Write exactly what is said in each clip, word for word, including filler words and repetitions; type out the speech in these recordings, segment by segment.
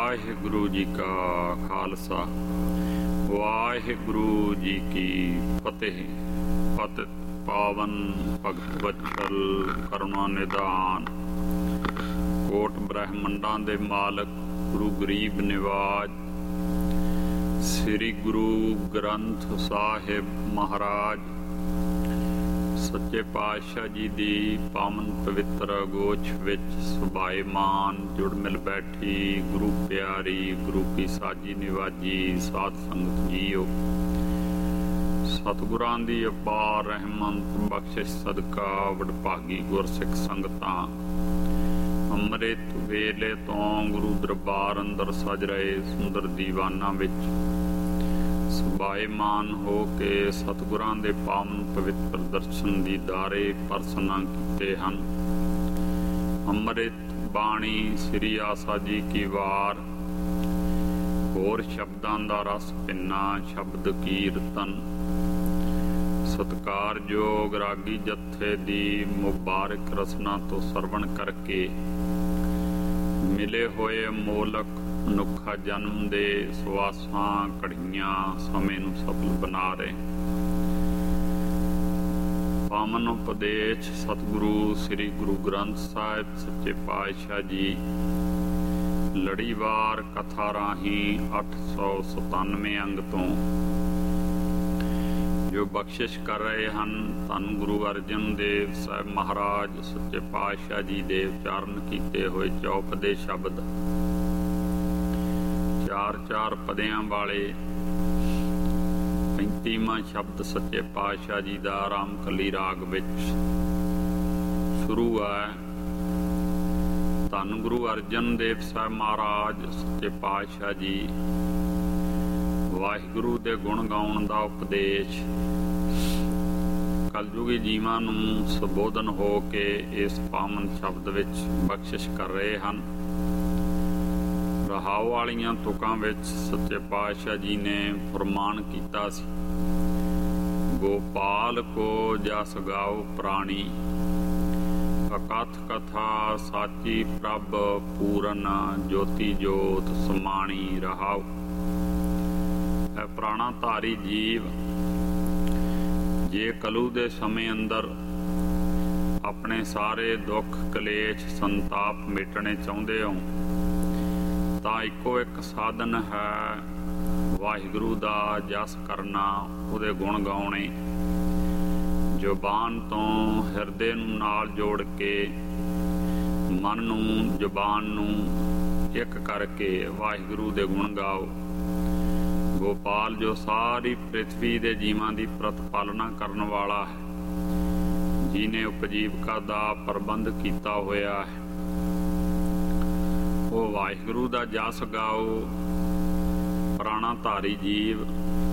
ਵਾਹਿਗੁਰੂ ਜੀ ਕਾ ਖਾਲਸਾ ਵਾਹਿਗੁਰੂ ਜੀ ਕੀ ਫਤਿਹ। ਪਤਿਤ ਪਾਵਨ ਭਗਤ ਵਤਸਲ ਕਰੁਣਾ ਨਿਦਾਨ ਕੋਟ ਬ੍ਰਹਮੰਡਾਂ ਦੇ ਮਾਲਕ ਗੁਰੂ ਗਰੀਬ ਨਿਵਾਜ ਸ੍ਰੀ ਗੁਰੂ ਗ੍ਰੰਥ ਸਾਹਿਬ ਮਹਾਰਾਜ ਸੱਚੇ ਪਾਤਸ਼ਾਹ ਜੀ ਦੀ ਪਾਵਨ ਪਵਿੱਤਰ ਗੋਚ ਵਿੱਚ ਸੁਭਾਏਮਾਨ ਜੁੜ ਮਿਲ ਬੈਠੀ ਗੁਰੂ ਪਿਆਰੀ ਗੁਰੂ ਕੀ ਸਾਜੀ ਨਿਵਾਜੀ ਸਾਧ ਸੰਗਤ ਜੀਓ। ਸਤਿਗੁਰਾਂ ਦੀ ਅਪਾਰ ਰਹਿਮਤ ਬਖਸ਼ਿਸ਼ ਸਦਕਾ ਵਡਭਾਗੀ ਗੁਰਸਿੱਖ ਸੰਗਤਾਂ ਅੰਮ੍ਰਿਤ ਵੇਲੇ ਤੋਂ ਗੁਰੂ ਦਰਬਾਰ ਅੰਦਰ ਸਜ ਰਹੇ ਸੁੰਦਰ ਦੀਵਾਨਾਂ ਵਿੱਚ ਸੁਭਾਏਮਾਨ ਹੋ ਕੇ ਸਤਿਗੁਰਾਂ ਦੇ ਪਾਵਨ ਪਵਿੱਤਰ ਦਰਸ਼ਨ ਦੀਦਾਰੇ ਪਰਸਨਾਂ ਕੀਤੇ ਹਨ। ਅੰਮ੍ਰਿਤ ਬਾਣੀ ਸ੍ਰੀ ਆਸਾ ਜੀ ਕੀ ਵਾਰ ਹੋਰ ਸ਼ਬਦਾਂ ਦਾ ਰਸ ਪਿੰਨਾ ਸ਼ਬਦ ਕੀਰਤਨ ਸਤਿਕਾਰਯੋਗ ਰਾਗੀ ਜੱਥੇ ਦੀ ਮੁਬਾਰਕ ਰਸਨਾ ਤੋਂ ਸਰਵਣ ਕਰਕੇ ਮਿਲੇ ਹੋਏ ਅਮੋਲਕ ਮਨੁੱਖਾ ਜਨਮ ਦੇ ਸਵਾਸਾਂ ਘੜੀਆਂ ਸਮੇਂ ਨੂੰ ਸਫਲ ਬਣਾ ਰਹੇ ਪਾਵਨ ਉਪਦੇਸ਼ ਸਤਿਗੁਰੂ ਸ੍ਰੀ ਗੁਰੂ ਗ੍ਰੰਥ ਸਾਹਿਬ ਸੱਚੇ ਪਾਤਸ਼ਾਹ ਜੀ ਲੜੀਵਾਰ ਕਥਾ ਰਾਹੀਂ ਅੱਠ ਸੌ ਸਤਾਨਵੇਂ ਅੰਗ ਤੋਂ ਜੋ ਬਖਸ਼ਿਸ਼ ਕਰ ਰਹੇ ਹਨ। ਧੰਨ ਗੁਰੂ ਅਰਜਨ ਦੇਵ ਸਾਹਿਬ ਮਹਾਰਾਜ ਸੱਚੇ ਪਾਤਸ਼ਾਹ ਜੀ ਦੇ ਉਚਾਰਨ ਕੀਤੇ ਹੋਏ ਚੌਪਦੇ ਸ਼ਬਦ ਚਾਰ ਚਾਰ ਪਦਿਆਂ ਵਾਲੇ ਪੈਂਤੀਵਾਂ ਸ਼ਬਦ ਸੱਚੇ ਪਾਤਸ਼ਾਹ ਜੀ ਦਾ ਰਾਮਕਲੀ ਰਾਗ ਵਿੱਚ ਸ਼ੁਰੂ ਹੈ। ਧੰਨ ਗੁਰੂ ਅਰਜਨ ਦੇਵ ਸਾਹਿਬ ਮਹਾਰਾਜ ਸੱਚੇ ਪਾਤਸ਼ਾਹ ਜੀ ਵਾਹਿਗੁਰੂ ਦੇ ਗੁਣ ਗਾਉਣ ਦਾ ਉਪਦੇਸ਼ ਕਲਯੁਗੀ ਜੀਵਾਂ ਨੂੰ ਸੰਬੋਧਨ ਹੋ ਕੇ ਇਸ ਪਾਵਨ ਸ਼ਬਦ ਵਿੱਚ ਬਖਸ਼ਿਸ਼ ਕਰ ਰਹੇ ਹਨ। ਰਹਾਉ ਵਾਲੀਆਂ ਤੁਕਾਂ ਵਿੱਚ ਸੱਚੇ ਪਾਤਸ਼ਾਹ ਜੀ ਨੇ ਫਰਮਾਨ ਕੀਤਾ ਸੀ, ਗੋਪਾਲ ਕੋ ਜਸ ਗਾਓ ਪ੍ਰਾਣੀ ਅਕਥ ਕਥਾ ਸਾਚੀ ਪ੍ਰਭ ਪੂਰਨ ਜੋਤੀ ਜੋਤ ਸਮਾਣੀ ਰਹਾਉ। ਹੈ ਪ੍ਰਾਣਾ ਧਾਰੀ ਜੀਵ, ਜੇ ਕਲੂ ਦੇ ਸਮੇਂ ਅੰਦਰ ਆਪਣੇ ਸਾਰੇ ਦੁੱਖ ਕਲੇਸ਼ ਸੰਤਾਪ ਮਿਟਣੇ ਚਾਹੁੰਦੇ ਹੋ ਤਾਂ ਇੱਕੋ ਇੱਕ ਸਾਧਨ ਹੈ ਵਾਹਿਗੁਰੂ ਦਾ ਜਸ ਕਰਨਾ, ਉਹਦੇ ਗੁਣ ਗਾਉਣੇ। ਜ਼ੁਬਾਨ ਤੋਂ ਹਿਰਦੇ ਨੂੰ ਨਾਲ ਜੋੜ ਕੇ ਮਨ ਨੂੰ ਜ਼ੁਬਾਨ ਨੂੰ ਇੱਕ ਕਰਕੇ ਵਾਹਿਗੁਰੂ ਦੇ ਗੁਣ ਗਾਓ। ਗੋਪਾਲ ਜੋ ਸਾਰੀ ਪ੍ਰਿਥਵੀ ਦੇ ਜੀਵਾਂ ਦੀ ਪ੍ਰਤਪਾਲਨਾ ਕਰਨ ਵਾਲਾ ਹੈ, ਜਿਹਨੇ ਉਪਜੀਵਕਾ ਦਾ ਪ੍ਰਬੰਧ ਕੀਤਾ ਹੋਇਆ ਹੈ, ਉਹ ਵਾਹਿਗੁਰੂ ਦਾ ਜਸ ਗਾਓ। ਪ੍ਰਾਣਾ ਧਾਰੀ ਜੀਵ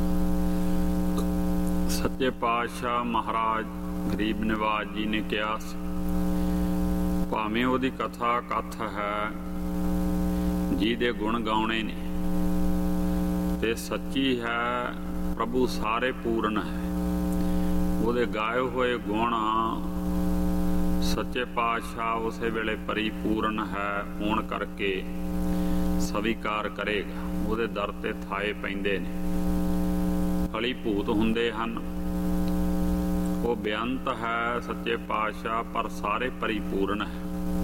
ਸੱਚੇ ਪਾਤਸ਼ਾਹ ਮਹਾਰਾਜ ਗਰੀਬ ਨਿਵਾਜ ਜੀ ਨੇ ਕਿਹਾ ਸੀ, ਭਾਵੇਂ ਉਹਦੀ ਕਥਾ ਕਥ ਹੈ ਜਿਹਦੇ ਗੁਣ ਗਾਉਣੇ ਨੇ ਤੇ ਸੱਚੀ ਹੈ, ਪ੍ਰਭੂ ਸਾਰੇ ਪੂਰਨ ਹੈ, ਉਹਦੇ ਗਾਏ ਹੋਏ ਗੁਣ ਸੱਚੇ ਪਾਤਸ਼ਾਹ ਉਸੇ ਵੇਲੇ ਪਰਿਪੂਰਨ ਹੈ ਹੋਣ ਕਰਕੇ ਸਵੀਕਾਰ ਕਰੇਗਾ। ਉਹਦੇ ਦਰ ਤੇ ਥਾਏ ਪੈਂਦੇ ਨੇ, ਫਲੀ ਭੂਤ ਹੁੰਦੇ ਹਨ। ਉਹ ਬੇਅੰਤ ਹੈ ਸੱਚੇ ਪਾਤਸ਼ਾਹ, ਪਰ ਸਾਰੇ ਪਰਿਪੂਰਨ ਹੈ।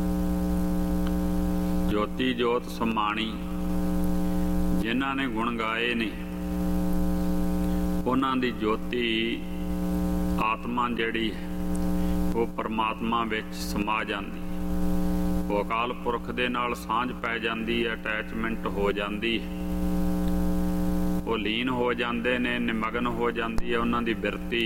ਜੋਤੀ ਜੋਤ ਸਮਾਣੀ, ਜਿਨ੍ਹਾਂ ਨੇ ਗੁਣ ਗਾਏ ਨੇ ਉਹਨਾਂ ਦੀ ਜੋਤੀ ਆਤਮਾ ਜਿਹੜੀ ਹੈ ਉਹ ਪਰਮਾਤਮਾ ਵਿੱਚ ਸਮਾ ਜਾਂਦੀ, ਉਹ ਅਕਾਲ ਪੁਰਖ ਦੇ ਨਾਲ ਸਾਂਝ ਪੈ ਜਾਂਦੀ ਹੈ, ਅਟੈਚਮੈਂਟ ਹੋ ਜਾਂਦੀ ਹੈ, ਉਹ ਲੀਨ ਹੋ ਜਾਂਦੇ ਨੇ, ਨਿਮਗਨ ਹੋ ਜਾਂਦੀ ਹੈ ਉਹਨਾਂ ਦੀ ਬਿਰਤੀ।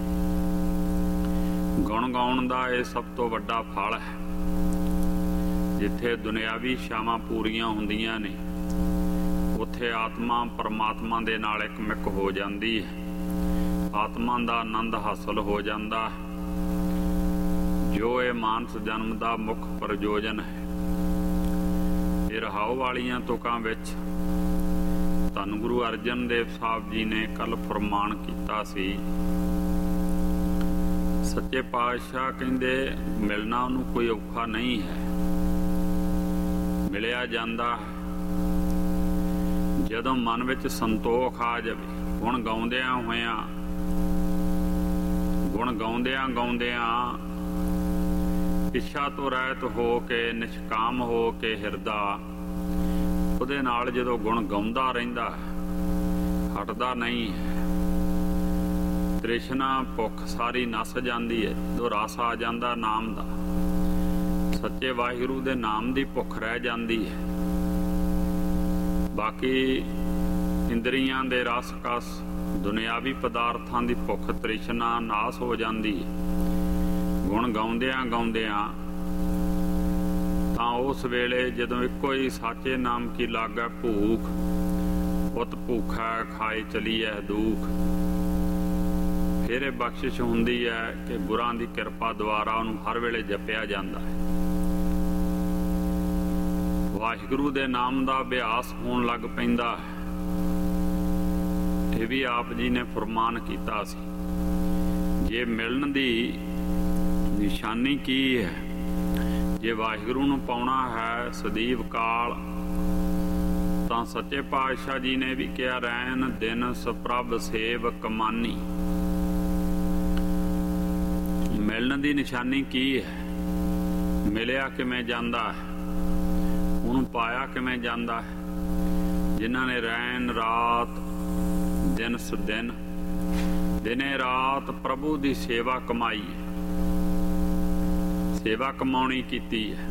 ਗੁਣ ਗਾਉਣ ਦਾ ਇਹ ਸਭ ਤੋਂ ਵੱਡਾ ਫਲ ਹੈ। ਜਿੱਥੇ ਦੁਨਿਆਵੀ ਸ਼ਾਵਾਂ ਪੂਰੀਆਂ ਹੁੰਦੀਆਂ ਨੇ ਉੱਥੇ ਆਤਮਾ ਪਰਮਾਤਮਾ ਦੇ ਨਾਲ ਇੱਕ ਮਿਕ ਹੋ ਜਾਂਦੀ ਹੈ, ਆਤਮਾ ਦਾ ਆਨੰਦ ਹਾਸਲ ਹੋ ਜਾਂਦਾ ਹੈ, ਜੋ ਇਹ ਮਾਨਸ ਜਨਮ ਦਾ ਮੁੱਖ ਪ੍ਰਯੋਜਨ ਹੈ। ਇਹ ਰਹਾਉ ਵਾਲੀਆਂ ਤੁਕਾਂ ਵਿੱਚ ਧੰਨ ਗੁਰੂ ਅਰਜਨ ਦੇਵ ਸਾਹਿਬ ਜੀ ਨੇ ਕੱਲ ਫਰਮਾਨ ਕੀਤਾ ਸੀ, ਸੱਚੇ ਪਾਤਸ਼ਾਹ ਕਹਿੰਦੇ ਮਿਲਣਾ ਉਹਨੂੰ ਕੋਈ ਔਖਾ ਨਹੀਂ ਹੈ, ਮਿਲਿਆ ਜਾਂਦਾ ਹੈ। ਜਦੋਂ ਮਨ ਵਿੱਚ ਸੰਤੋਖ ਆ ਜਾਵੇ, ਗੁਣ ਗਾਉਂਦਿਆਂ ਹੋਇਆਂ ਗੁਣ ਗਾਉਂਦਿਆਂ ਗਾਉਂਦਿਆਂ ਇੱਛਾ ਤੋਂ ਰਹਿਤ ਹੋ ਕੇ ਨਿਸ਼ਕਾਮ ਹੋ ਕੇ ਹਿਰਦਾ ਉਹਦੇ ਨਾਲ ਜਦੋਂ ਗੁਣ ਗਾਉਂਦਾ ਰਹਿੰਦਾ, ਹਟਦਾ ਨਹੀਂ ਹੈ। ਤ੍ਰਿਸ਼ਨਾ ਭੁੱਖ ਸਾਰੀ ਨੱਸ ਜਾਂਦੀ ਹੈ, ਜਦੋਂ ਰਸ ਆ ਜਾਂਦਾ ਨਾਮ ਦਾ, ਸੱਚੇ ਵਾਹਿਗੁਰੂ ਦੇ ਨਾਮ ਦੀ ਭੁੱਖ ਰਹਿ ਜਾਂਦੀ ਹੈ। ਬਾਕੀ ਇੰਦਰੀਆਂ ਦੇ ਰਸ ਕਸ, ਦੁਨਿਆਵੀ ਪਦਾਰਥਾਂ ਦੀ ਭੁੱਖ ਤ੍ਰਿਸ਼ਨਾ ਨਾਸ ਹੋ ਜਾਂਦੀ ਹੈ। ਗੁਣ ਗਾਉਂਦਿਆਂ ਗਾਉਂਦਿਆਂ ਤਾਂ ਉਸ ਵੇਲੇ ਜਦੋਂ ਇੱਕੋ ਹੀ ਸਾਚੇ ਨਾਮ ਕੀ ਲਾਗੈ ਭੂਖ, ਪੁੱਤ ਭੂਖਾ ਖਾਏ ਚਲੀਐ ਦੁੱਖ। ਫਿਰ ਇਹ ਬਖਸ਼ਿਸ਼ ਹੁੰਦੀ ਹੈ ਕਿ ਗੁਰਾਂ ਦੀ ਕਿਰਪਾ ਦੁਆਰਾ ਉਹਨੂੰ ਹਰ ਵੇਲੇ ਜਪਿਆ ਜਾਂਦਾ ਹੈ। ਵਾਹਿਗੁਰੂ ਦੇ ਨਾਮ ਦਾ ਅਭਿਆਸ ਹੋਣ ਲੱਗ ਪੈਂਦਾ ਹੈ। ਇਹ ਵੀ ਆਪ ਜੀ ਨੇ ਫਰਮਾਨ ਕੀਤਾ ਸੀ, ਜੇ ਮਿਲਣ ਦੀ ਨਿਸ਼ਾਨੀ ਕੀ ਹੈ, ਜੇ ਵਾਹਿਗੁਰੂ ਨੂੰ ਪਾਉਣਾ ਹੈ ਸਦੀਵ ਕਾਲ, ਤਾਂ ਸੱਚੇ ਪਾਤਸ਼ਾਹ ਜੀ ਨੇ ਵੀ ਕਿਹਾ, ਰੈਣ ਦਿਨ ਸਪ੍ਰਭ ਸੇਵ ਕਮਾਨੀ। ਮਿਲਣ ਦੀ ਨਿਸ਼ਾਨੀ ਕੀ ਹੈ, ਮਿਲਿਆ ਕਿਵੇਂ ਜਾਂਦਾ ਹੈ, ਉਹਨੂੰ ਪਾਇਆ ਕਿਵੇਂ ਜਾਂਦਾ ਹੈ। ਜਿਨ੍ਹਾਂ ਨੇ ਰੈਣ ਰਾਤ ਦਿਨ ਸਦਿਨ ਦਿਨੇ ਰਾਤ ਪ੍ਰਭੂ ਦੀ ਸੇਵਾ ਕਮਾਈ ਹੈ, ਸੇਵਾ ਕਮਾਉਣੀ ਕੀਤੀ ਹੈ।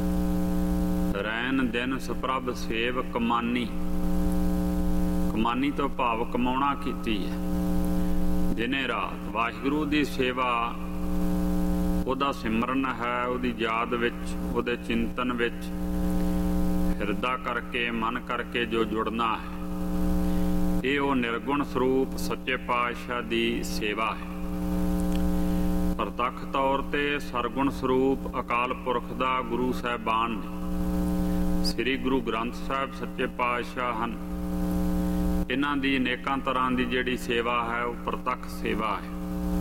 ਰੈਣ ਦਿਨ ਸਪ੍ਰਭ ਸੇਵ ਕਮਾਨੀ, ਕਮਾਨੀ ਤੋਂ ਭਾਵ ਕਮਾਉਣਾ ਕੀਤੀ ਹੈ। ਦਿਨੇ ਰਾਤ ਵਾਹਿਗੁਰੂ ਦੀ ਸੇਵਾ, ਉਹਦਾ ਸਿਮਰਨ ਹੈ, ਉਹਦੀ ਯਾਦ ਵਿੱਚ, ਉਹਦੇ ਚਿੰਤਨ ਵਿੱਚ ਹਿਰਦਾ ਕਰਕੇ ਮਨ ਕਰਕੇ ਜੋ ਜੁੜਨਾ ਹੈ, ਇਹ ਉਹ ਨਿਰਗੁਣ ਸਰੂਪ ਸੱਚੇ ਪਾਤਸ਼ਾਹ ਦੀ ਸੇਵਾ ਹੈ। ਪ੍ਰਤੱਖ ਤੌਰ ਤੇ ਸਰਗੁਣ ਸਰੂਪ ਅਕਾਲ ਪੁਰਖ ਦਾ ਗੁਰੂ ਸਾਹਿਬਾਨ ਨੇ, ਸ੍ਰੀ ਗੁਰੂ ਗ੍ਰੰਥ ਸਾਹਿਬ ਸੱਚੇ ਪਾਤਸ਼ਾਹ ਹਨ। ਇਹਨਾਂ ਦੀ ਅਨੇਕਾਂ ਤਰ੍ਹਾਂ ਦੀ ਜਿਹੜੀ ਸੇਵਾ ਹੈ ਉਹ ਪ੍ਰਤੱਖ ਸੇਵਾ ਹੈ।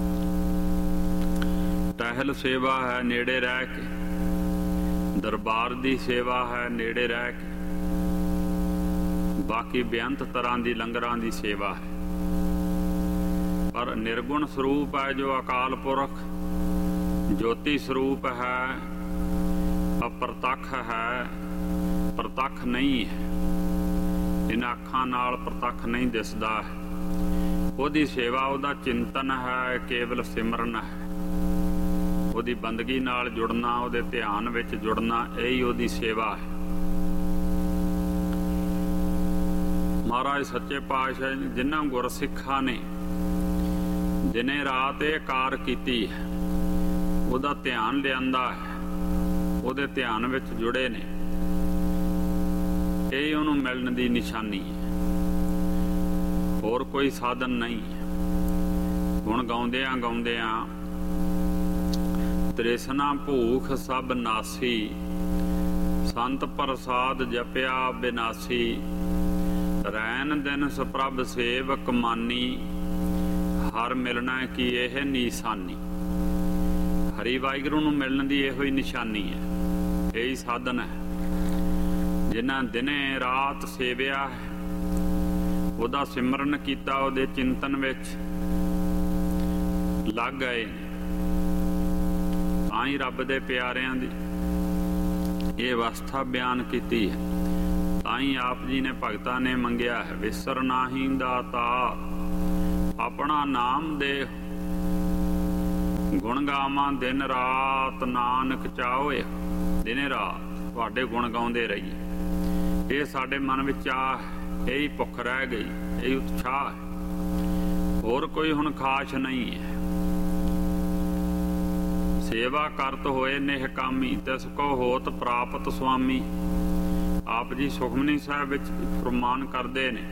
ਟਹਿਲ ਸੇਵਾ ਹੈ ਨੇੜੇ ਰਹਿ ਕੇ, ਦਰਬਾਰ ਦੀ ਸੇਵਾ ਹੈ ਨੇੜੇ ਰਹਿ ਕੇ, ਬਾਕੀ ਬੇਅੰਤ ਤਰ੍ਹਾਂ ਦੀ ਲੰਗਰਾਂ ਦੀ ਸੇਵਾ ਹੈ। ਪਰ ਨਿਰਗੁਣ ਸਰੂਪ ਹੈ ਜੋ ਅਕਾਲ ਪੁਰਖ, ਜੋਤੀ ਸਰੂਪ ਹੈ, ਅਪਰਤੱਖ ਹੈ, ਪ੍ਰਤੱਖ ਨਹੀਂ ਹੈ, ਇਹਨਾਂ ਅੱਖਾਂ ਨਾਲ ਪ੍ਰਤੱਖ ਨਹੀਂ ਦਿਸਦਾ ਹੈ। ਉਹਦੀ ਸੇਵਾ, ਉਹਦਾ ਚਿੰਤਨ ਹੈ, ਕੇਵਲ ਸਿਮਰਨ ਹੈ। ਉਹਦੀ ਬੰਦਗੀ ਨਾਲ ਜੁੜਨਾ, ਉਹਦੇ ਧਿਆਨ ਵਿੱਚ ਜੁੜਨਾ, ਇਹੀ ਉਹਦੀ ਸੇਵਾ ਹੈ। ਮਹਾਰਾਜ ਸੱਚੇ ਪਾਤਸ਼ਾਹ ਨੇ ਜਿਨ੍ਹਾਂ ਗੁਰਸਿੱਖਾਂ ਨੇ ਦਿਨੇ ਰਾਤ ਇਹ ਕਾਰ ਕੀਤੀ ਹੈ, ਉਹਦਾ ਧਿਆਨ ਲਿਆਂਦਾ ਹੈ, ਉਹਦੇ ਧਿਆਨ ਵਿੱਚ ਜੁੜੇ ਨੇ, ਇਹ ਉਹਨੂੰ ਮਿਲਣ ਦੀ ਨਿਸ਼ਾਨੀ ਹੈ। ਹੋਰ ਕੋਈ ਸਾਧਨ ਨਹੀਂ ਹੈ। ਹੁਣ ਗਾਉਂਦਿਆਂ ਗਾਉਂਦਿਆਂ ਤ੍ਰਿਸ਼ਨਾ ਭੂਖ ਸਭ ਨਾਸੀ, ਸੰਤ ਪ੍ਰਸਾਦ ਜਪਿਆ ਬਿਨਾਸੀ। ਰੈਣ ਦਿਨ ਸਪ੍ਰਭ ਸੇਵ ਕਮਾਨੀ, ਹਰ ਮਿਲਣਾ ਕੀ ਇਹ ਨਿਸ਼ਾਨੀ। ਹਰੀ ਵਾਹਿਗੁਰੂ ਨੂੰ ਮਿਲਣ ਦੀ ਇਹੋ ਹੀ ਨਿਸ਼ਾਨੀ ਹੈ, ਇਹੀ ਸਾਧਨ ਹੈ। ਜਿਨ੍ਹਾਂ ਦਿਨੇ ਰਾਤ ਸੇਵਿਆ ਹੈ, ਉਹਦਾ ਸਿਮਰਨ ਕੀਤਾ, ਉਹਦੇ ਚਿੰਤਨ ਵਿੱਚ ਲੱਗ ਗਏ, ਤਾਂ ਹੀ ਰੱਬ ਦੇ ਪਿਆਰਿਆਂ ਦੀ ਇਹ ਅਵਸਥਾ ਬਿਆਨ ਕੀਤੀ ਹੈ। ਤਾਂ ਹੀ ਆਪ ਜੀ ਨੇ ਭਗਤਾਂ ਨੇ ਮੰਗਿਆ ਹੈ, ਵਿਸਰ ਨਾਹੀਂ ਦਾਤਾ ਆਪਣਾ ਨਾਮ ਦੇ, ਗੁਣ ਗਾਵਾਂ ਦਿਨ ਰਾਤ ਨਾਨਕ ਚਾਹੋਏ। ਦਿਨੇ ਰਾਤ ਤੁਹਾਡੇ ਗੁਣ ਗਾਉਂਦੇ ਰਹੀਏ, ਇਹ ਸਾਡੇ ਮਨ ਵਿੱਚ ਆ, ਇਹੀ ਭੁੱਖ ਰਹਿ ਗਈ, ਇਹੀ ਉਤਸ਼ਾਹ ਹੈ। ਹੋਰ ਕੋਈ ਹੁਣ ਖਾਸ ਨਹੀਂ ਹੈ। ਸੇਵਾ ਕਰਤ ਹੋਏ ਨਿਹਕਾਮੀ, ਤਿਸ ਕੋ ਹੋਤ ਪ੍ਰਾਪਤ ਸੁਆਮੀ। ਆਪ ਜੀ ਸੁਖਮਨੀ ਸਾਹਿਬ ਵਿੱਚ ਫਰਮਾਨ ਕਰਦੇ ਨੇ,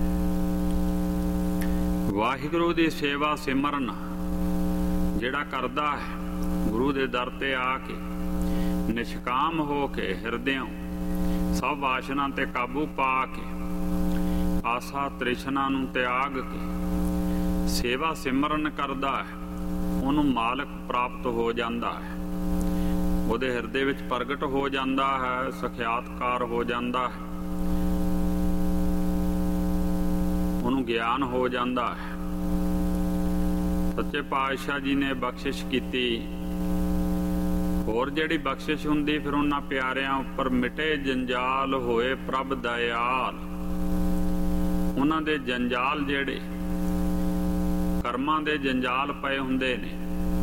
ਵਾਹਿਗੁਰੂ ਦੀ ਸੇਵਾ ਸਿਮਰਨ ਜਿਹੜਾ ਕਰਦਾ ਹੈ, ਗੁਰੂ ਦੇ ਦਰ ਤੇ ਆ ਕੇ ਨਿਸ਼ਕਾਮ ਹੋ ਕੇ ਹਿਰਦਿਓਂ ਸਭ ਵਾਸ਼ਨਾ ਤੇ ਕਾਬੂ ਪਾ ਕੇ, ਆਸਾ ਤ੍ਰਿਸ਼ਨਾ ਨੂੰ ਤਿਆਗ ਕੇ ਸੇਵਾ ਸਿਮਰਨ ਕਰਦਾ ਹੈ, ਉਹਨੂੰ ਮਾਲਕ ਪ੍ਰਾਪਤ ਹੋ ਜਾਂਦਾ ਹੈ। ਉਹਦੇ ਹਿਰਦੇ ਵਿੱਚ ਪ੍ਰਗਟ ਹੋ ਜਾਂਦਾ ਹੈ, ਸਖਿਆਤਕਾਰ ਹੋ ਜਾਂਦਾ ਹੈ। ਉਹਨੂੰ ਗਿਆਨ ਹੋ ਜਾਂਦਾ ਹੈ। ਸੱਚੇ ਪਾਤਸ਼ਾਹ ਜੀ ਨੇ ਬਖਸ਼ਿਸ਼ ਕੀਤੀ। ਹੋਰ ਜਿਹੜੀ ਬਖਸ਼ਿਸ਼ ਹੁੰਦੀ ਫਿਰ ਉਹਨਾਂ ਪਿਆਰਿਆਂ ਉੱਪਰ, ਮਿਟੇ ਜੰਜਾਲ ਹੋਏ ਪ੍ਰਭ ਦਇਆਲ। ਉਹਨਾਂ ਦੇ ਜੰਜਾਲ ਜਿਹੜੇ ਕਰਮਾਂ ਦੇ ਜੰਜਾਲ ਪਏ ਹੁੰਦੇ ਨੇ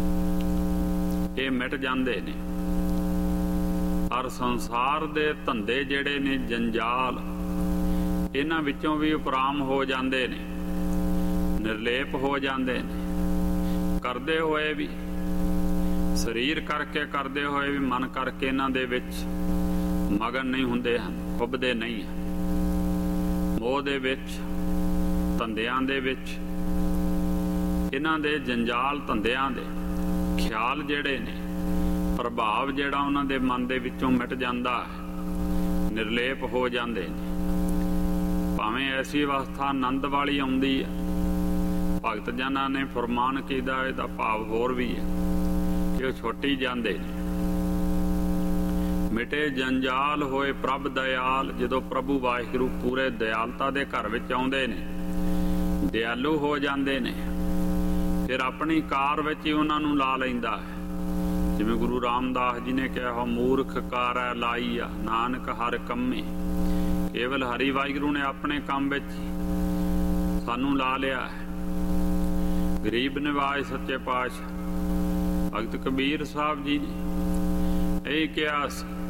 ਇਹ ਮਿਟ ਜਾਂਦੇ ਨੇ। ਔਰ ਸੰਸਾਰ ਦੇ ਧੰਦੇ ਜਿਹੜੇ ਨੇ ਜੰਜਾਲ, ਇਹਨਾਂ ਵਿੱਚੋਂ ਵੀ ਉਪਰਾਮ ਹੋ ਜਾਂਦੇ ਨੇ, ਨਿਰਲੇਪ ਹੋ ਜਾਂਦੇ ਨੇ। ਕਰਦੇ ਹੋਏ ਵੀ, ਸਰੀਰ ਕਰਕੇ ਕਰਦੇ ਹੋਏ ਵੀ, ਮਨ ਕਰਕੇ ਇਹਨਾਂ ਦੇ ਵਿੱਚ ਮਗਨ ਨਹੀਂ ਹੁੰਦੇ ਹਨ, ਖੁੱਬਦੇ ਨਹੀਂ ਹਨ। ਮੋਹ ਦੇ ਵਿੱਚ, ਧੰਦਿਆਂ ਦੇ ਵਿੱਚ, ਇਹਨਾਂ ਦੇ ਜੰਜਾਲ ਧੰਦਿਆਂ ਦੇ ਖਿਆਲ ਜਿਹੜੇ ਨੇ, ਪ੍ਰਭਾਵ ਜਿਹੜਾ ਉਹਨਾਂ ਦੇ ਮਨ ਦੇ ਵਿੱਚੋਂ ਮਿਟ ਜਾਂਦਾ ਹੈ, ਨਿਰਲੇਪ ਹੋ ਜਾਂਦੇ ਨੇ। ਭਾਵੇਂ ਐਸੀ ਅਵਸਥਾ ਆਨੰਦ ਵਾਲੀ ਆਉਂਦੀ ਹੈ, ਭਗਤ ਜਨਾਂ ਨੇ ਫਰਮਾਨ ਕੀਤਾ, ਇਹਦਾ ਭਾਵ ਹੋਰ ਵੀ ਹੈ ਕਿ ਉਹ ਛੁੱਟੀ ਜਾਂਦੇ ਨੇ। ਮਿਟੇ ਜੰਜਾਲ ਹੋਏ ਪ੍ਰਭ ਦਇਆਲ। ਜਦੋਂ ਪ੍ਰਭੂ ਵਾਹਿਗੁਰੂ ਪੂਰੇ ਦਿਆਲਤਾ ਦੇ ਘਰ ਵਿੱਚ ਆਉਂਦੇ ਨੇ, ਦਿਆਲੂ ਹੋ ਜਾਂਦੇ ਨੇ, ਫਿਰ ਆਪਣੀ ਕਾਰ ਵਿੱਚ ਹੀ ਉਹਨਾਂ ਨੂੰ ਲਾ ਲੈਂਦਾ ਹੈ। ਜਿਵੇਂ ਗੁਰੂ ਰਾਮਦਾਸ ਜੀ ਨੇ ਕਿਹਾ, ਮੂਰਖ ਕਾਰੈ ਲਾਈਆ ਨਾਨਕ ਹਰ ਕੰਮੇ। ਕੇਵਲ ਹਰੀ ਵਾਹਿਗੁਰੂ ਨੇ ਆਪਣੇ ਕੰਮ ਵਿੱਚ ਸਾਨੂੰ ਲਾ ਲਿਆ ਹੈ। ਗਰੀਬ ਨਿਵਾਜ ਸੱਚੇ ਪਾਤਸ਼ਾਹ ਭਗਤ ਕਬੀਰ ਸਾਹਿਬ ਜੀ ਨੇ ਇਹ ਕਿਹਾ,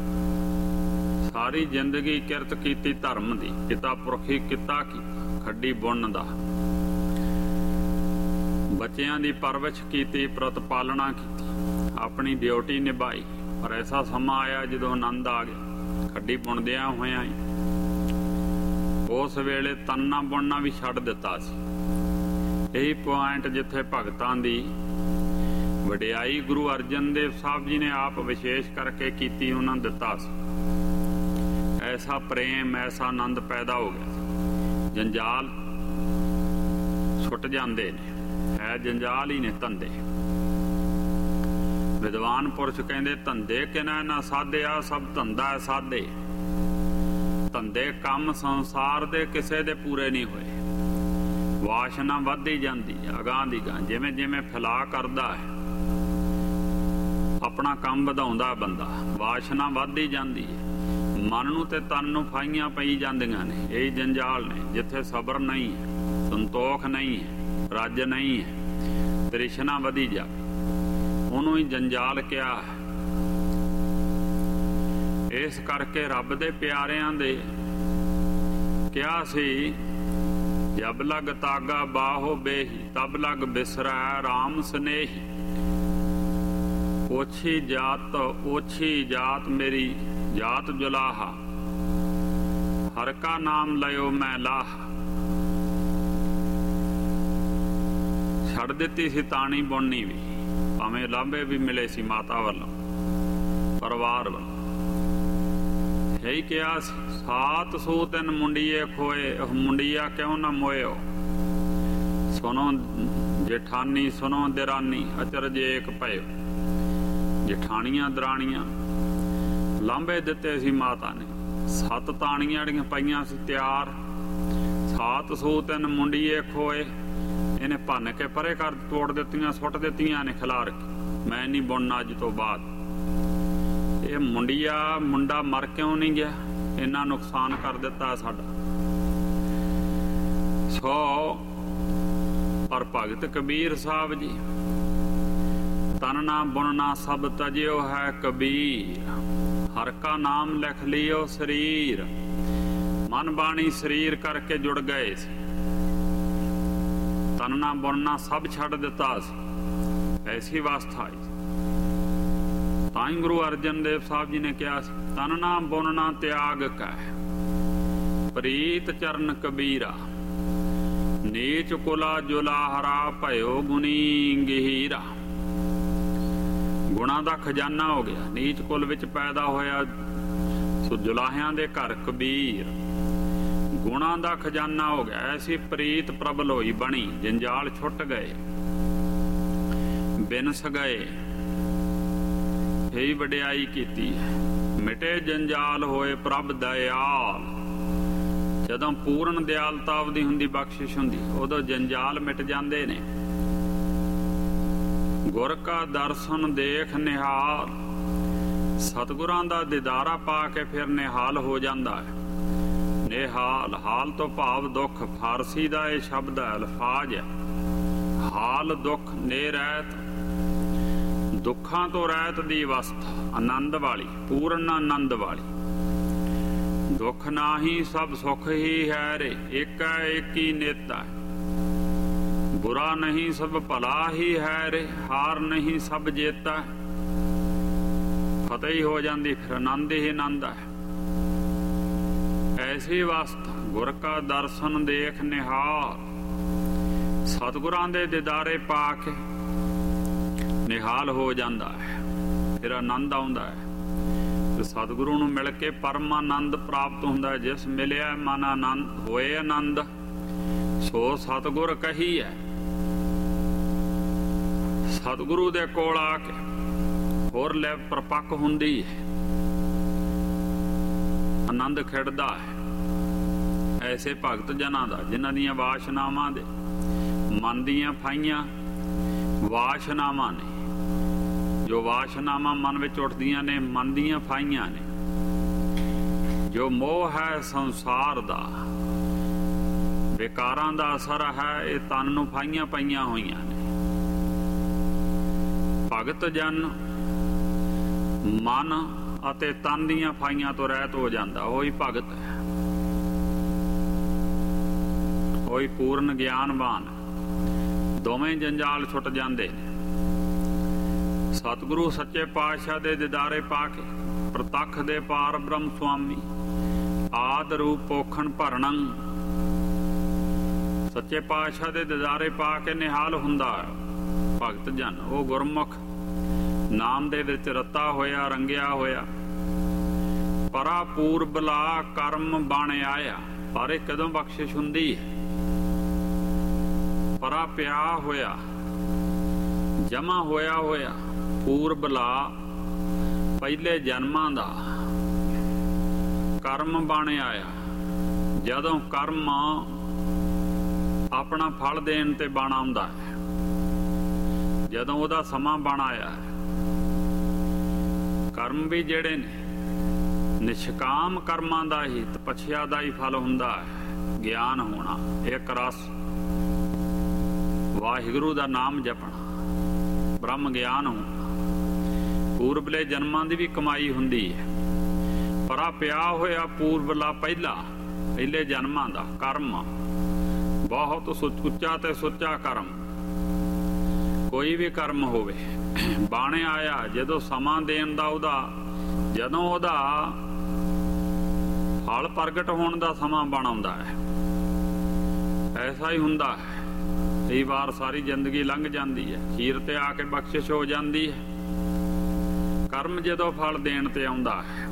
ਸਾਰੀ ਜ਼ਿੰਦਗੀ ਕਿਰਤ ਕੀਤੀ ਧਰਮ ਦੀ, ਪਿਤਾ ਪੁਰਖੀ ਕੀਤਾ ਕੀਤਾ ਖੱਡੀ ਬੁਣਨ ਦਾ। ਬੱਚਿਆਂ ਦੀ ਪਰਵਰਿਸ਼ ਕੀਤੀ, ਪ੍ਰਤਪਾਲਣਾ ਕੀਤੀ, ਆਪਣੀ ਡਿਊਟੀ ਨਿਭਾਈ। ਪਰ ਐਸਾ ਸਮਾਂ ਆਇਆ ਜਦੋਂ ਆਨੰਦ ਆ ਗਿਆ, ਖੱਡੀ ਬੁਣਦਿਆਂ ਹੋਇਆਂ ਹੀ ਉਸ ਵੇਲੇ ਤਨਨਾ ਬੁਣਨਾ ਵੀ ਛੱਡ ਦਿੱਤਾ ਸੀ। ਇਹੀ ਪੁਆਇੰਟ ਜਿੱਥੇ ਭਗਤਾਂ ਦੀ ਵਡਿਆਈ ਗੁਰੂ ਅਰਜਨ ਦੇਵ ਸਾਹਿਬ ਜੀ ਨੇ ਆਪ ਵਿਸ਼ੇਸ਼ ਕਰਕੇ ਕੀਤੀ, ਉਹਨਾਂ ਦਿੱਤਾ ਸੀ। ਐਸਾ ਪ੍ਰੇਮ, ਐਸਾ ਆਨੰਦ ਪੈਦਾ ਹੋ ਗਿਆ, ਜੰਜਾਲ ਛੁੱਟ ਜਾਂਦੇ ਨੇ। ਹੈ ਜੰਜਾਲ ਹੀ ਨੇ ਧੰਦੇ। ਵਿਦਵਾਨ ਪੁਰਸ਼ ਕਹਿੰਦੇ, ਧੰਦੇ ਕਿਨੈ ਨਾ ਸਾਧਿਆ, ਸਭ ਧੰਦਾ ਸਾਧੇ। ਧੰਦੇ ਕੰਮ ਸੰਸਾਰ ਦੇ ਕਿਸੇ ਦੇ ਪੂਰੇ ਨਹੀਂ ਹੋਏ। ਵਾਸ਼ਨਾ ਵੱਧਦੀ ਜਾਂਦੀ ਅਗਾਂਹ ਦੀ ਗਾਂਹ, ਜਿਵੇਂ ਜਿਵੇਂ ਫੈਲਾਅ ਕਰਦਾ ਹੈ, ਆਪਣਾ ਕੰਮ ਵਧਾਉਂਦਾ ਬੰਦਾ, ਵਾਸ਼ਨਾ ਵੱਧਦੀ ਜਾਂਦੀ ਹੈ। ਮਨ ਨੂੰ ਤੇ ਤਨ ਨੂੰ ਫਾਈਆਂ ਪਈ ਜਾਂਦੀਆਂ ਨੇ। ਇਹ ਜੰਜਾਲ ਨੇ ਜਿੱਥੇ ਸਬਰ ਨਹੀਂ ਹੈ, ਸੰਤੋਖ ਨਹੀਂ ਹੈ, ਰੱਜ ਨਹੀਂ ਹੈ, ਤ੍ਰਿਸ਼ਨਾ ਵਧੀ ਜਾਵੇ, ਉਹਨੂੰ ਹੀ ਜੰਜਾਲ ਕਿਹਾ ਹੈ। ਇਸ ਕਰਕੇ ਰੱਬ ਦੇ ਪਿਆਰਿਆਂ ਦੇ ਕਿਹਾ ਸੀ, ਜਬ ਲਗ ਤਾਗਾ ਬਾਹੋ ਬੇਹੀ, ਤਬ ਲਗ ਬਿਸਰੈ ਰਾਮ ਸਨੇਹੀ। ਓਛੀ ਜਾਤ ਓਛੀ ਜਾਤ ਮੇਰੀ ਜਾਤ ਜੁਲਾਹਾ, ਹਰ ਕਾ ਨਾਮ ਲਿਓ ਮੈਂ ਲਾਹ। ਛੱਡ ਦਿੱਤੀ ਸੀ ਤਾਣੀ ਬੁਣਨੀ ਵੀ, ਭਾਵੇਂ ਲਾਂਭੇ ਵੀ ਮਿਲੇ ਸੀ ਮਾਤਾ ਵੱਲੋਂ, ਪਰਿਵਾਰ ਵੱਲੋਂ। ਇਹੀ ਕਿਹਾ ਸੀ, ਸਾਤ ਸੌ ਤਿੰਨ ਮੁੰਡੀਏ ਖੋਏ, ਮੁੰਡੀਆ ਕਿਉਂ ਨਾ ਮੋਇਓ। ਸੁਣੋ ਜੇਠਾਨੀ ਸੁਣੋ ਦਿਰਾਨੀ, ਅਚਰਜ ਏਕ ਭਇਓ। ਜੇਠਾਣੀਆਂ ਦਰਾਣੀਆਂ ਲਾਂਭੇ ਦਿੱਤੇ ਸੀ ਮਾਤਾ ਨੇ। ਸੱਤ ਤਾਣੀਆਂ ਜਿਹੜੀਆਂ ਪਈਆਂ ਸੀ ਤਿਆਰ, ਸਾਤ ਸੌ ਤਿੰਨ ਮੁੰਡੀਏ ਖੋਏ, ਇਹਨੇ ਭੰਨ ਕੇ ਪਰੇ ਕਰ ਤੋੜ ਦਿੱਤੀਆਂ, ਸੁੱਟ ਦਿੱਤੀਆਂ ਨੇ ਖਿਲਾਰ ਕੇ। ਮੈਂ ਨਹੀਂ ਬੁਣਨਾ ਅੱਜ ਤੋਂ ਬਾਅਦ। ਇਹ ਮੁੰਡਿਆ ਮੁੰਡਾ ਮਰ ਕਿਉਂ ਨਹੀਂ ਗਿਆ, ਇੰਨਾ ਨੁਕਸਾਨ ਕਰ ਦਿੱਤਾ ਸਾਡਾ। ਸੋ ਪਰ ਭਗਤ ਕਬੀਰ ਸਾਹਿਬ ਜੀ, ਤਨਨਾ ਬੁਣਨਾ ਸਭ ਤਜਿਓ ਹੈ ਕਬੀਰ, ਹਰ ਕਾ ਨਾਮ ਲਿਖ ਲਿਓ ਸਰੀਰ। ਮਨ ਬਾਣੀ ਸਰੀਰ ਕਰਕੇ ਜੁੜ ਗਏ ਸੀ, ਤਨਨਾ ਬੁਣਨਾ ਸਭ ਛੱਡ ਦਿੱਤਾ ਸੀ। ਐਸੀ ਅਵਸਥਾ ਆਈ। ਤਾਂ ਹੀ ਗੁਰੂ ਅਰਜਨ ਦੇਵ ਸਾਹਿਬ ਜੀ ਨੇ ਕਿਹਾ ਸੀ, ਤਨਨਾ ਬੁਣਨਾ ਤਿਆਗ ਕੈ ਪ੍ਰੀਤ ਚਰਨ ਕਬੀਰਾ, ਨੀਚ ਕੁਲਾ ਜੁਲਾਹਰਾ ਭਇਓ ਗੁਣੀ ਗਹੀਰਾ। ਗੁਣਾ ਦਾ ਖਜ਼ਾਨਾ ਹੋ ਗਿਆ, ਨੀਚ ਕੁਲ ਵਿੱਚ ਪੈਦਾ ਹੋਇਆ ਸੋ ਜੁਲਾਹਿਆਂ ਦੇ ਘਰ ਕਬੀਰ। ਗੁਣਾ ਦਾ ਖਜ਼ਾਨਾ ਹੋ ਗਿਆ, ਐਸੀ ਪ੍ਰੀਤ ਪ੍ਰਬਲ ਹੋਈ ਬਣੀ, ਜੰਜਾਲ ਛੁੱਟ ਗਏ, ਬਿਨਸ ਗਏ। ਇਹੀ ਵਡਿਆਈ ਕੀਤੀ ਹੈ। ਮਿਟੇ ਜੰਜਾਲ ਹੋਏ ਪ੍ਰਭ ਦਇਆਲ। ਜਦੋਂ ਪੂਰਨ ਦਿਆਲਤਾ ਉਹਦੀ ਹੁੰਦੀ, ਬਖਸ਼ਿਸ਼ ਹੁੰਦੀ, ਉਦੋਂ ਜੰਜਾਲ ਮਿਟ ਜਾਂਦੇ ਨੇ। ਗੁਰ ਕਾ ਦਰਸ਼ਨ ਦੇਖ ਨਿਹਾਲ, ਸਤਿਗੁਰਾਂ ਦਾ ਦੀਦਾਰਾ ਪਾ ਕੇ ਫਿਰ ਨਿਹਾਲ ਹੋ ਜਾਂਦਾ ਹੈ। ਨਿਹਾਲ, ਹਾਲ ਤੋਂ ਭਾਵ ਦੁੱਖ, ਫਾਰਸੀ ਦਾ ਇਹ ਸ਼ਬਦ ਹੈ, ਅਲਫਾਜ਼ ਹੈ। ਹਾਲ ਦੁੱਖ, ਨੇ ਰਹਿਤ, ਦੁੱਖਾਂ ਤੋਂ ਰਹਿਤ ਦੀ ਅਵਸਥਾ, ਆਨੰਦ ਵਾਲੀ, ਪੂਰਨ ਆਨੰਦ ਵਾਲੀ। ਦੁੱਖ ਨਾਹੀ ਸਭ ਸੁਖ ਹੀ ਹੈ ਰੇ, ਏਕ ਹੈ ਏਕੀ ਨੇਤਾ। ਬੁਰਾ ਨਹੀਂ ਸਭ ਭਲਾ ਹੀ ਹੈ ਰੇ, ਹਾਰ ਨਹੀਂ ਸਭ ਜੇਤਾ। ਫਤਿਹ ਹੀ ਹੋ ਜਾਂਦੀ, ਫਿਰ ਆਨੰਦ ਹੀ ਆਨੰਦ ਹੈ। ਐਸੀ ਅਵਸਥਾ ਗੁਰ ਕਾ ਦਰਸ਼ਨ ਦੇਖ ਨਿਹਾਲ, ਸਤਿਗੁਰਾਂ ਦੇ ਦੀਦਾਰੇ ਪਾ ਕੇ ਨਿਹਾਲ ਹੋ ਜਾਂਦਾ ਹੈ, ਫਿਰ ਆਨੰਦ ਆਉਂਦਾ ਹੈ। ਤੇ ਸਤਿਗੁਰੂ ਨੂੰ ਮਿਲ ਕੇ ਪਰਮ ਆਨੰਦ ਪ੍ਰਾਪਤ ਹੁੰਦਾ ਹੈ। ਜਿਸ ਮਿਲਿਆ ਮਨ ਆਨੰਦ ਹੋਏ ਆਨੰਦ, ਸੋ ਸਤਿਗੁਰ ਕਹੀ ਹੈ। ਸਤਿਗੁਰੂ ਦੇ ਕੋਲ ਆ ਕੇ ਹੋਰ ਲੈ ਪ੍ਰਪੱਕ ਹੁੰਦੀ ਹੈ, ਆਨੰਦ ਖਿੜਦਾ ਹੈ। ਐਸੇ ਭਗਤ ਜਨਾਂ ਦਾ ਜਿਨ੍ਹਾਂ ਦੀਆਂ ਵਾਸ਼ਨਾਵਾਂ ਦੇ ਮਨ ਦੀਆਂ ਫਾਈਆਂ ਵਾਸ਼ਨਾਵਾਂ ਨੇ, ਜੋ ਵਾਸ਼ਨਾਵਾਂ ਮਨ ਵਿੱਚ ਉੱਠਦੀਆਂ ਨੇ, ਮਨ ਦੀਆਂ ਫਾਈਆਂ ਨੇ। ਜੋ ਮੋਹ ਹੈ ਸੰਸਾਰ ਦਾ, ਵਿਕਾਰਾਂ ਦਾ ਅਸਰ ਹੈ, ਇਹ ਤਨ ਨੂੰ ਫਾਈਆਂ ਪਈਆਂ ਹੋਈਆਂ ਨੇ। ਭਗਤ ਜਨ ਮਨ ਅਤੇ ਤਨ ਦੀਆਂ ਫਾਈਆਂ ਤੋਂ ਰਹਿਤ ਹੋ ਜਾਂਦਾ, ਉਹੀ ਭਗਤ ਹੈ, ਉਹੀ ਪੂਰਨ ਗਿਆਨਵਾਨ। ਦੋਵੇਂ ਜੰਜਾਲ ਛੁੱਟ ਜਾਂਦੇ ਨੇ। ਸਤਿਗੁਰੂ ਸੱਚੇ ਪਾਤਸ਼ਾਹ ਦੇ ਦੀਦਾਰੇ ਪਾ ਕੇ ਪ੍ਰਤੱਖ ਦੇ ਪਾਰ ਬ੍ਰਹਮ ਸੁਆਮੀ ਆਦ ਰੂਪ ਪੋਖਣ ਭਰਣੰ, ਸੱਚੇ ਪਾਤਸ਼ਾਹ ਦੇ ਦੀਦਾਰੇ ਪਾ ਕੇ ਨਿਹਾਲ ਹੁੰਦਾ ਭਗਤ ਜਨ। ਉਹ ਗੁਰਮੁਖ ਨਾਮ ਦੇ ਵਿੱਚ ਰਤਾ ਹੋਇਆ, ਰੰਗਿਆ ਹੋਇਆ, ਪਰਾ ਪੂਰਬਲਾ ਕਰਮ ਬਣ ਆਇਆ। ਪਰ ਇਹ ਕਦੋਂ ਬਖਸ਼ਿਸ਼ ਹੁੰਦੀ ਹੈ? ਪਰਾ ਪਿਆ ਹੋਇਆ, ਜਮਾ ਹੋਇਆ ਹੋਇਆ ਪੂਰਬਲਾ ਪਹਿਲੇ ਜਨਮਾਂ ਦਾ ਕਰਮ ਬਣ ਆਇਆ। ਜਦੋਂ ਕਰਮ ਆਪਣਾ ਫਲ ਦੇਣ ਤੇ ਬਣ ਆਉਂਦਾ ਹੈ, ਜਦੋਂ ਉਹਦਾ ਸਮਾਂ ਬਣ ਆਇਆ, ਕਰਮ ਵੀ ਜਿਹੜੇ ਨੇ ਨਿਸ਼ਕਾਮ ਕਰਮਾਂ ਦਾ ਹੀ, ਤਪੱਛਿਆ ਦਾ ਹੀ ਫਲ ਹੁੰਦਾ ਹੈ। ਗਿਆਨ ਹੋਣਾ, ਇੱਕ ਰਸ, ਵਾਹਿਗੁਰੂ ਦਾ ਨਾਮ ਜਪਣਾ, ਬ੍ਰਹਮ ਗਿਆਨ ਹੋਣਾ, ਪੂਰਬਲੇ ਜਨਮਾਂ ਦੀ ਵੀ ਕਮਾਈ ਹੁੰਦੀ ਹੈ। ਪਰਾ ਪਿਆ ਹੋਇਆ ਪੂਰਬਲਾ ਪਹਿਲਾ ਪਹਿਲੇ ਜਨਮਾਂ ਦਾ ਕਰਮ, ਬਹੁਤ ਉੱਚਾ ਤੇ ਸੁੱਚਾ ਕਰਮ। ਕੋਈ ਵੀ ਕਰਮ ਹੋਵੇ ਬਣ ਆਇਆ, ਜਦੋਂ ਸਮਾਂ ਦੇਣ ਦਾ ਉਹਦਾ, ਜਦੋਂ ਉਹਦਾ ਫਲ ਪ੍ਰਗਟ ਹੋਣ ਦਾ ਸਮਾਂ ਬਣ ਆਉਂਦਾ ਹੈ। ਐਸਾ ਹੀ ਹੁੰਦਾ ਹੈ। ਕਈ ਵਾਰ ਸਾਰੀ ਜ਼ਿੰਦਗੀ ਲੰਘ ਜਾਂਦੀ ਹੈ, ਅਖੀਰ ਤੇ ਆ ਕੇ ਬਖਸ਼ਿਸ਼ ਹੋ ਜਾਂਦੀ ਹੈ। ਕਰਮ ਜਦੋਂ ਫਲ ਦੇਣ ਤੇ ਆਉਂਦਾ ਹੈ,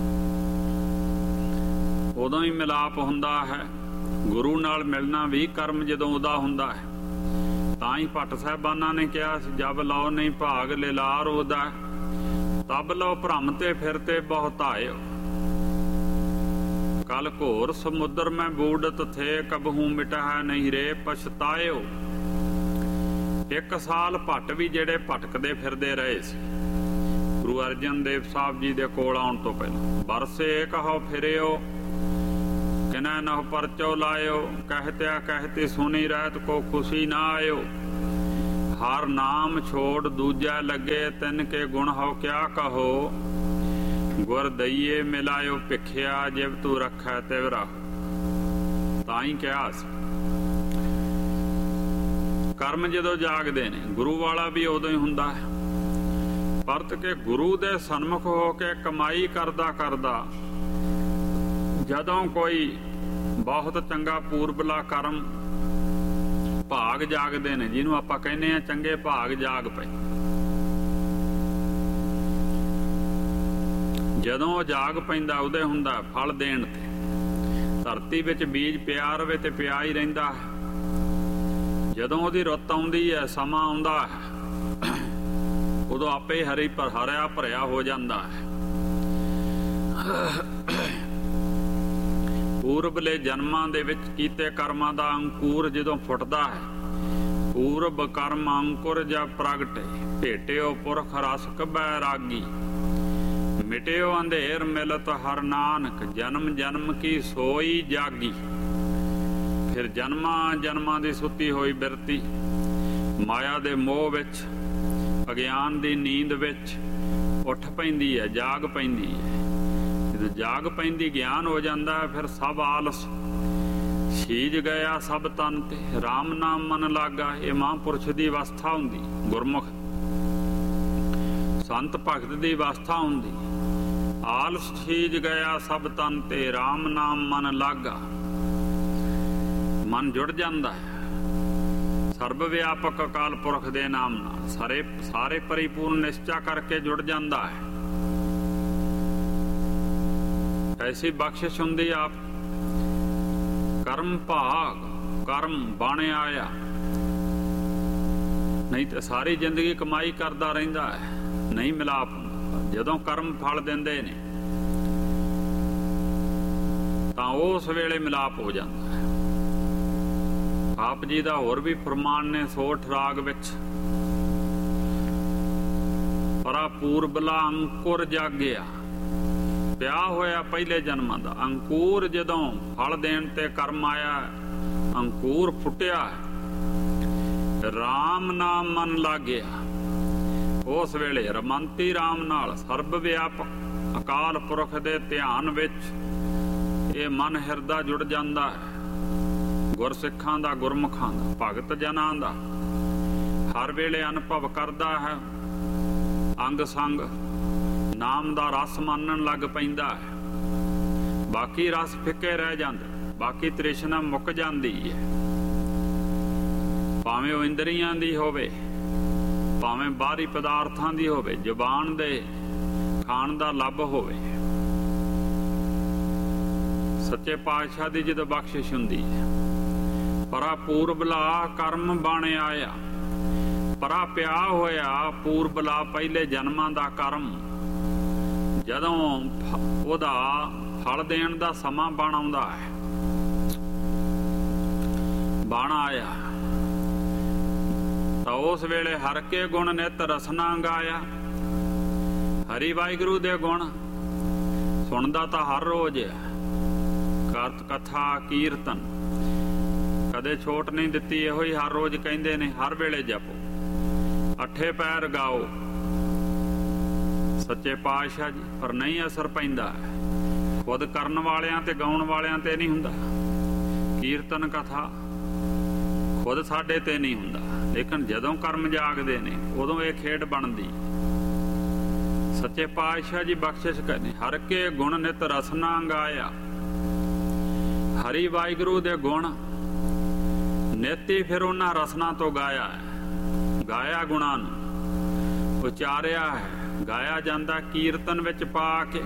ਉਦੋਂ ਹੀ ਮਿਲਾਪ ਹੁੰਦਾ ਹੈ। ਗੁਰੂ ਨਾਲ ਮਿਲਣਾ ਵੀ ਕਰਮ ਜਦੋਂ ਉਹਦਾ ਹੁੰਦਾ ਹੈ। ਤਾਂ ਹੀ ਭੱਟ ਸਾਹਿਬਾਨਾਂ ਨੇ ਕਿਹਾ ਸੀ, ਜਬ ਲਓ ਨਹੀਂ ਭਾਗ ਲਿਲਾਰ ਉਹਦਾ, ਤਬ ਲਓ ਭ੍ਰਮ ਤੇ ਫਿਰ ਤੇ ਬਹੁਤ ਆਇਓ। ਕਲ ਘੋਰ ਸਮੁੰਦਰ ਮੈਂ ਬੂੜਤ ਥੇ, ਕਬਹੂ ਮਿਟਾ ਨਹੀਂ ਰੇ ਪਛਤਾਇਓ। ਇੱਕ ਸਾਲ ਭੱਟ ਵੀ ਜਿਹੜੇ ਭਟਕਦੇ ਫਿਰਦੇ ਰਹੇ ਸੀ ਗੁਰੂ ਅਰਜਨ ਦੇਵ ਸਾਹਿਬ ਜੀ ਦੇ ਕੋਲ ਆਉਣ ਤੋਂ ਪਹਿਲਾਂ। ਬਰਸੇ ਕਹੋ ਫਿਰਿਓ, ਕਿਨੈ ਨਹੁ ਪਰਚੋ ਲਾਇਓ, ਕਹਿਤਿਆ ਕਹਿਤੇ ਸੁਣੀ ਰਹਿਤ ਕੋ ਖੁਸ਼ੀ ਨਾ ਆਇਓ। ਹਰ ਨਾਮ ਛੋੜ ਦੂਜਾ ਲੱਗੇ, ਤਿਨ ਕੇ ਗੁਣ ਹੋ ਕਿਆ ਕਹੋ। ਗੁਰ ਦਈਏ ਮਿਲਾਇਓ ਭਿਖਿਆ, ਜਿਵ ਤੂੰ ਰੱਖੈ ਤਿਵ ਰਹੋ। ਤਾਂ ਹੀ ਕਿਹਾ ਸੀ, ਕਰਮ ਜਦੋਂ ਜਾਗਦੇ ਨੇ, ਗੁਰੂ ਵਾਲਾ ਵੀ ਉਦੋਂ ਹੀ ਹੁੰਦਾ ਹੈ। ਪਰਤ ਕੇ ਗੁਰੂ ਦੇ ਸਨਮੁਖ ਹੋ ਕੇ ਕਮਾਈ ਕਰਦਾ ਕਰਦਾ ਜਦੋਂ ਕੋਈ ਬਹੁਤ ਚੰਗਾ ਪੂਰਬਲਾ ਕਰਮ ਭਾਗ ਜਾਗਦੇ ਨੇ, ਜਿਹਨੂੰ ਆਪਾਂ ਕਹਿੰਦੇ ਆ ਚੰਗੇ ਭਾਗ ਜਾਗ ਪਏ, ਜਦੋਂ ਉਹ ਜਾਗ ਪੈਂਦਾ ਉਹਦੇ ਹੁੰਦਾ ਫਲ ਦੇਣ ਤੇ। ਧਰਤੀ ਵਿੱਚ ਬੀਜ ਪਿਆ ਰਵੇ ਤੇ ਪਿਆ ਹੀ ਰਹਿੰਦਾ ਹੈ। ਜਦੋਂ ਉਹਦੀ ਰੁੱਤ ਆਉਂਦੀ ਹੈ, ਸਮਾਂ ਆਉਂਦਾ ਹੈ, ਉਦੋਂ ਆਪੇ ਹਰੀ ਹਰਿਆ ਭਰਿਆ ਹੋ ਜਾਂਦਾ ਹੈ। ਪੂਰਬਲੇ ਜਨਮਾਂ ਦੇ ਵਿੱਚ ਕੀਤੇ ਕਰਮਾਂ ਦਾ ਅੰਕੁਰ ਜਦੋਂ ਫੁੱਟਦਾ ਹੈ, ਪੂਰਬ ਕਰਮ ਅੰਕੁਰ ਜਾਂ ਪ੍ਰਗਟੇ, ਭੇਟਿਓ ਪੁਰਖ ਰਸ ਕਬੈ ਰਾਗੀ, ਮਿਟਿਓ ਅੰਧੇਰ ਮਿਲਤ ਹਰ ਨਾਨਕ, ਜਨਮ ਜਨਮ ਕੀ ਸੋਈ ਜਾਗੀ। ਫਿਰ ਜਨਮਾਂ ਜਨਮਾਂ ਦੀ ਸੁੱਤੀ ਹੋਈ ਬਿਰਤੀ ਮਾਇਆ ਦੇ ਮੋਹ ਵਿੱਚ, ਅਗਿਆਨ ਦੀ ਨੀਂਦ ਵਿੱਚ ਉੱਠ ਪੈਂਦੀ ਹੈ, ਜਾਗ ਪੈਂਦੀ ਹੈ। ਜਦੋਂ ਜਾਗ ਪੈਂਦੀ ਗਿਆਨ ਹੋ ਜਾਂਦਾ ਹੈ, ਫਿਰ ਸਭ ਆਲਸ ਛੀਜ ਗਿਆ ਸਭ ਤਨ ਤੇ, ਰਾਮ ਨਾਮ ਮਨ ਲਾਗਾ। ਇਹ ਮਹਾਂਪੁਰਸ਼ ਦੀ ਅਵਸਥਾ ਹੁੰਦੀ, ਗੁਰਮੁਖ ਸੰਤ ਭਗਤ ਦੀ ਅਵਸਥਾ ਹੁੰਦੀ। ਆਲਸ ਛੀਜ ਗਿਆ ਸਭ ਤਨ ਤੇ, ਰਾਮ ਨਾਮ ਮਨ ਲਾਗਾ। ਮਨ ਜੁੜ ਜਾਂਦਾ ਹੈ ਸਰਬ ਵਿਆਪਕ ਅਕਾਲ ਪੁਰਖ ਦੇ ਨਾਮ ਨਾਲ, ਸਾਰੇ ਸਾਰੇ ਪਰਿਪੂਰਨ ਨਿਸ਼ਚਾ ਕਰਕੇ ਜੁੜ ਜਾਂਦਾ ਹੈ। ਐਸੀ ਬਖਸ਼ਿਸ਼ ਹੁੰਦੀ ਆਪ ਕਰਮ ਭਾਗ ਕਰਮ ਬਣ ਆਇਆ। ਨਹੀਂ ਤਾਂ ਸਾਰੀ ਜ਼ਿੰਦਗੀ ਕਮਾਈ ਕਰਦਾ ਰਹਿੰਦਾ ਹੈ, ਨਹੀਂ ਮਿਲਾਪ ਹੁੰਦਾ। ਜਦੋਂ ਕਰਮ ਫਲ ਦਿੰਦੇ ਨੇ ਤਾਂ ਉਸ ਵੇਲੇ ਮਿਲਾਪ ਹੋ ਜਾਂਦਾ ਹੈ। ਆਪ ਜੀ ਦਾ ਹੋਰ ਵੀ ਫਰਮਾਨ ਨੇ ਸੋਠ ਰਾਗ ਵਿੱਚ, ਪਰਾ ਪੂਰਬਲਾ ਅੰਕੁਰ ਜਾਗਿਆ। ਪਿਆ ਹੋਇਆ ਪਹਿਲੇ ਜਨਮਾਂ ਦਾ ਅੰਕੁਰ ਜਦੋਂ ਫਲ ਦੇਣ ਤੇ ਕਰਮ ਆਇਆ, ਅੰਕੁਰ ਫੁੱਟਿਆ, ਰਾਮ ਨਾਮ ਮਨ ਲਾਗਿਆ। ਉਸ ਵੇਲੇ ਰਮੰਤੀ ਰਾਮ ਨਾਲ ਸਰਬ ਵਿਆਪਕ ਅਕਾਲ ਪੁਰਖ ਦੇ ਧਿਆਨ ਵਿੱਚ ਇਹ ਮਨ ਹਿਰਦਾ ਜੁੜ ਜਾਂਦਾ ਹੈ। ਗੁਰਸਿੱਖਾਂ ਦਾ, ਗੁਰਮੁਖਾਂ ਦਾ, ਭਗਤ ਜਨਾਂ ਦਾ ਹਰ ਵੇਲੇ ਅਨੁਭਵ ਕਰਦਾ ਹੈ। ਅੰਗ ਸੰਗ ਨਾਮ ਦਾ ਰਸ ਮਾਨਣ ਲੱਗ ਪੈਂਦਾ ਹੈ। ਬਾਕੀ ਰਸ ਫਿੱਕੇ ਰਹਿ ਜਾਂਦੇ, ਬਾਕੀ ਤ੍ਰਿਸ਼ਨਾ ਮੁੱਕ ਜਾਂਦੀ ਹੈ। ਭਾਵੇਂ ਉਹ ਇੰਦਰੀਆਂ ਦੀ ਹੋਵੇ, ਭਾਵੇਂ ਬਾਹਰੀ ਪਦਾਰਥਾਂ ਦੀ ਹੋਵੇ, ਜ਼ੁਬਾਨ ਦੇ ਖਾਣ ਦਾ ਲੱਭ ਹੋਵੇ। ਸੱਚੇ ਪਾਤਸ਼ਾਹ ਦੀ ਜਦੋਂ ਬਖਸ਼ਿਸ਼ ਹੁੰਦੀ ਹੈ, ਪਰਾ ਪੂਰਬਲਾ ਕਰਮ ਬਣ ਆਇਆ। ਪਰਾ ਪਿਆ ਹੋਇਆ ਪੂਰਬਲਾ ਪਹਿਲੇ ਜਨਮਾਂ ਦਾ ਕਰਮ ਜਦੋਂ ਉਹਦਾ ਫਲ ਦੇਣ ਦਾ ਸਮਾਂ ਬਣ ਆਉਂਦਾ ਹੈ, ਬਣ ਆਇਆ, ਤਾਂ ਉਸ ਵੇਲੇ ਹਰ ਕੇ ਗੁਣ ਨਿਤ ਰਸਨਾ ਗਾਇਆ। ਹਰੀ ਵਾਹਿਗੁਰੂ ਦੇ ਗੁਣ ਸੁਣਦਾ ਤਾਂ ਹਰ ਰੋਜ਼ ਹੈ। ਕਰਤ ਕਥਾ ਕੀਰਤਨ ਕਦੇ ਛੋਟ ਨਹੀਂ ਦਿੱਤੀ, ਇਹੋ ਹੀ ਹਰ ਰੋਜ਼ ਕਹਿੰਦੇ ਨੇ, ਹਰ ਵੇਲੇ ਜਪੋ, ਅੱਠੇ ਪੈਰ ਗਾਓ ਸੱਚੇ ਪਾਤਸ਼ਾਹ ਜੀ। ਪਰ ਨਹੀਂ ਅਸਰ ਪੈਂਦਾ, ਖੁਦ ਕਰਨ ਵਾਲਿਆਂ ਤੇ ਗਾਉਣ ਵਾਲਿਆਂ ਤੇ ਨਹੀਂ ਹੁੰਦਾ। ਕੀਰਤਨ ਕਥਾ ਖੁਦ ਸਾਡੇ ਤੇ ਨਹੀਂ ਹੁੰਦਾ, ਲੇਕਿਨ ਜਦੋਂ ਕਰਮ ਜਾਗਦੇ ਨੇ ਉਦੋਂ ਇਹ ਖੇਡ ਬਣਦੀ। ਸੱਚੇ ਪਾਤਸ਼ਾਹ ਜੀ ਬਖਸ਼ਿਸ਼ ਕਰਨੇ, ਹਰ ਕੇ ਗੁਣ ਨਿਤ ਰਸਨਾ ਗਾਇਆ। ਹਰੀ ਵਾਹਿਗੁਰੂ ਦੇ ਗੁਣ ਨਿੱਤੀ ਫਿਰ ਉਹਨਾਂ ਰਸਨਾ ਤੋਂ ਗਾਇਆ ਹੈ। ਗਾਇਆ ਗੁਣਾਂ ਨੂੰ ਉਚਾਰਿਆ ਹੈ, ਗਾਇਆ ਜਾਂਦਾ ਕੀਰਤਨ ਵਿੱਚ ਪਾ ਕੇ।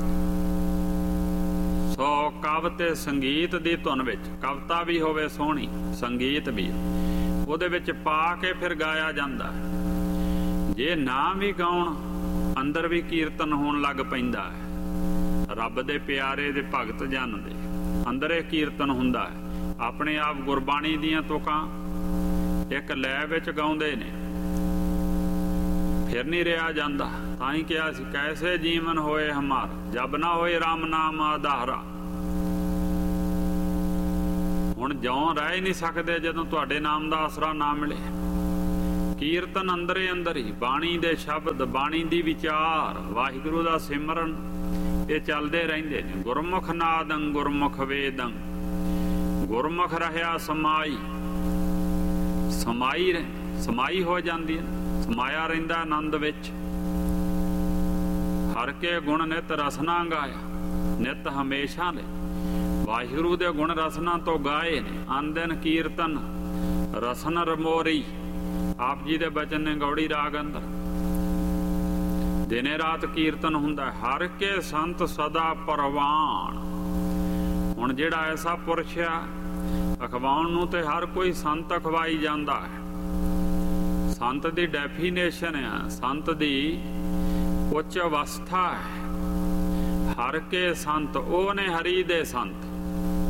ਸੋ ਕਵ ਤੇ ਸੰਗੀਤ ਦੀ ਧੁਨ ਵਿੱਚ, ਕਵਿਤਾ ਵੀ ਹੋਵੇ ਸੋਹਣੀ, ਸੰਗੀਤ ਵੀ ਉਹਦੇ ਵਿੱਚ ਪਾ ਕੇ ਫਿਰ ਗਾਇਆ ਜਾਂਦਾ। ਜੇ ਨਾ ਵੀ ਗਾਉਣ, ਅੰਦਰ ਵੀ ਕੀਰਤਨ ਹੋਣ ਲੱਗ ਪੈਂਦਾ ਹੈ। ਰੱਬ ਦੇ ਪਿਆਰੇ ਦੇ ਭਗਤ ਜਨ ਦੇ ਅੰਦਰ ਇਹ ਕੀਰਤਨ ਹੁੰਦਾ ਹੈ। ਆਪਣੇ ਆਪ ਗੁਰਬਾਣੀ ਦੀਆਂ ਤੁਕਾਂ ਇੱਕ ਲੈ ਵਿੱਚ ਗਾਉਂਦੇ ਨੇ, ਫਿਰ ਨਹੀਂ ਰਿਹਾ ਜਾਂਦਾ। ਤਾਂ ਹੀ ਕਿਹਾ ਸੀ, ਕੈਸੇ ਜੀਵਨ ਹੋਏ ਹਮਾਰ ਜਬ ਨਾ ਹੋਏ ਰਾਮ ਨਾਮ ਆਧਾਰਾ। ਹੁਣ ਜਿਉਂ ਰਹਿ ਨਹੀਂ ਸਕਦੇ ਜਦੋਂ ਤੁਹਾਡੇ ਨਾਮ ਦਾ ਆਸਰਾ ਨਾ ਮਿਲੇ। ਕੀਰਤਨ ਅੰਦਰੇ ਅੰਦਰ ਹੀ, ਬਾਣੀ ਦੇ ਸ਼ਬਦ, ਬਾਣੀ ਦੀ ਵਿਚਾਰ, ਵਾਹਿਗੁਰੂ ਦਾ ਸਿਮਰਨ, ਇਹ ਚੱਲਦੇ ਰਹਿੰਦੇ ਨੇ। ਗੁਰਮੁਖ ਨਾਦੰ ਗੁਰਮੁਖ ਵੇਦੰ, ਗੁਰਮੁਖ ਰਹਿਆ ਸਮਾਈ। ਸਮਾਈ ਸਮਾਈ ਹੋ ਜਾਂਦੀ ਹੈ, ਸਮਾਇਆ ਰਹਿੰਦਾ ਆਨੰਦ ਵਿੱਚ। ਹਰ ਕੇ ਗੁਣ ਨਿਤ ਰਸਨਾ ਗਾਇਆ, ਨਿਤ ਹਮੇਸ਼ਾ ਲਈ ਵਾਹਿਗੁਰੂ ਦੇ ਗੁਣ ਰਸਨਾ ਤੋਂ ਗਾਏ ਨੇ। ਆਂਦਨ ਕੀਰਤਨ ਰਸਨ ਰਮੋਰੀ, ਆਪ ਜੀ ਦੇ ਬਚਨ ਨੇ ਗੌੜੀ ਰਾਗ ਅੰਦਰ। ਦਿਨੇ ਰਾਤ ਕੀਰਤਨ ਹੁੰਦਾ। ਹਰ ਕੇ ਸੰਤ ਸਦਾ ਪਰਵਾਨ। ਹੁਣ ਜਿਹੜਾ ਐਸਾ ਪੁਰਸ਼ ਆ, ਅਖਵਾਉਣ ਨੂੰ ਤੇ ਹਰ ਕੋਈ ਸੰਤ ਅਖਵਾਈ ਜਾਂਦਾ ਹੈ। ਸੰਤ ਦੀ ਡੈਫੀਨੇਸ਼ਨ ਆ, ਸੰਤ ਦੀ ਉੱਚ ਅਵਸਥਾ ਹੈ। ਹਰ ਕੇ ਸੰਤ, ਉਹ ਨੇ ਹਰੀ ਦੇ ਸੰਤ।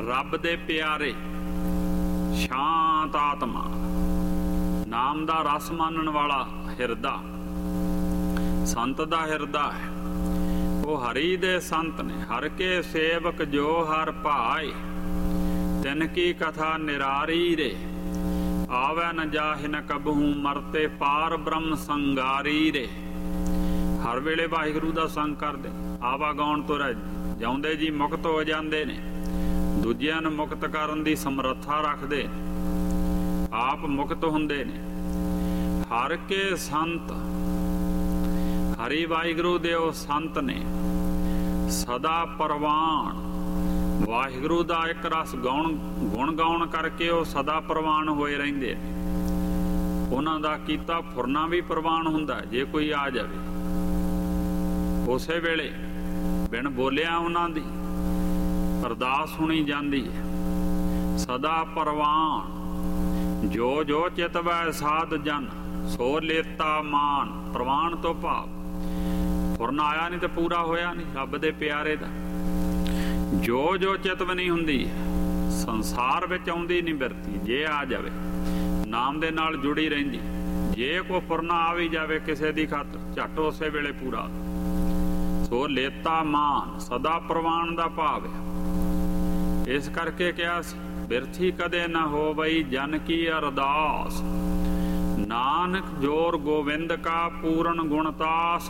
ਰੱਬ ਦੇ ਪਿਆਰੇ ਸ਼ਾਂਤ ਆਤਮਾ, ਨਾਮ ਦਾ ਰਸ ਮਾਨਣ ਵਾਲਾ ਹਿਰਦਾ ਸੰਤ ਦਾ ਹਿਰਦਾ ਹੈ। ਉਹ ਹਰੀ ਦੇ ਸੰਤ ਨੇ। ਹਰ ਕੇ ਸੇਵਕ ਜੋ ਹਰ ਭਾਏ, ਤਿਨ ਕੀ ਕਥਾ ਨਿਰਾਰੀ ਰੇ। ਆਵੈ ਨ ਜਾਹਿ ਨ ਕਬਹੂ, ਮਰਤੇ ਪਾਰ ਬ੍ਰਹਮ ਸੰਗਾਰੀ ਰੇ। ਹਰ ਵੇਲੇ ਵਾਹਿਗੁਰੂ ਦਾ ਸੰਗ ਕਰਦੇ, ਆਵਾਗਾਉਣ ਤੋਂ ਜਾਉਂਦੇ ਜੀ ਮੁਕਤ ਹੋ ਜਾਂਦੇ ਨੇ। ਦੂਜਿਆਂ ਨੂੰ ਮੁਕਤ ਕਰਨ ਦੀ ਸਮਰੱਥਾ ਰੱਖਦੇ ਨੇ, ਆਪ ਮੁਕਤ ਹੁੰਦੇ ਨੇ। ਹਰ ਕੇ ਸੰਤ, ਹਰੀ ਵਾਹਿਗੁਰੂ ਦੇ ਉਹ ਸੰਤ ਨੇ ਸਦਾ ਪ੍ਰਵਾਨ। ਵਾਹਿਗੁਰੂ ਦਾ ਇੱਕ ਰਸ ਗਾਉਣ ਗੁਣ ਗਾਉਣ ਕਰਕੇ ਉਹ ਸਦਾ ਪ੍ਰਵਾਨ ਹੋਏ ਰਹਿੰਦੇ ਨੇ। ਉਹਨਾਂ ਦਾ ਕੀਤਾ ਫੁਰਨਾ ਵੀ ਪ੍ਰਵਾਨ ਹੁੰਦਾ। ਜੇ ਕੋਈ ਆ ਜਾਵੇ ਉਸੇ ਵੇਲੇ ਬਿਨ ਬੋਲਿਆ ਉਹਨਾਂ ਦੀ ਅਰਦਾਸ ਸੁਣੀ ਜਾਂਦੀ ਹੈ। ਸਦਾ ਪ੍ਰਵਾਨ। ਜੋ ਜੋ ਚਿਤਵੈ ਸਾਧ ਜਨ, ਸੋ ਲੇਤਾ ਮਾਨ। ਪ੍ਰਵਾਨ ਤੋਂ ਭਾਵ ਫੁਰਨ ਆਇਆ ਨਹੀਂ ਤੇ ਪੂਰਾ ਹੋਇਆ ਨਹੀਂ ਰੱਬ ਦੇ ਪਿਆਰੇ ਦਾ। ਜੋ ਜੋ ਚਿਤਵ ਨਹੀਂ ਹੁੰਦੀ ਸੰਸਾਰ ਵਿੱਚ ਆਉਂਦੀ ਨਹੀਂ ਬਿਰਤੀ। ਜੇ ਆ ਜਾਵੇ ਨਾਮ ਦੇ ਨਾਲ ਜੁੜੀ ਰਹਿੰਦੀ, ਜੇ ਕੋਈ ਫੁਰਨਾ ਆ ਵੀ ਜਾਵੇ ਕਿਸੇ ਦੀ ਖਾਤਰ, ਝੱਟ ਉਸੇ ਵੇਲੇ ਪੂਰਾ। ਸੋ ਲੇਤਾ ਮਾਨ, ਸਦਾ ਪ੍ਰਵਾਨ ਦਾ ਭਾਵ ਹੈ। ਇਸ ਕਰਕੇ ਕਿਹਾ ਸੀ, ਬਿਰਥੀ ਕਦੇ ਨਾ ਹੋਵਈ ਜਨ ਕੀ ਅਰਦਾਸ। ਨਾਨਕ ਜੋਰ ਗੋਵਿੰਦ ਕਾ ਪੂਰਨ ਗੁਣਤਾਸ।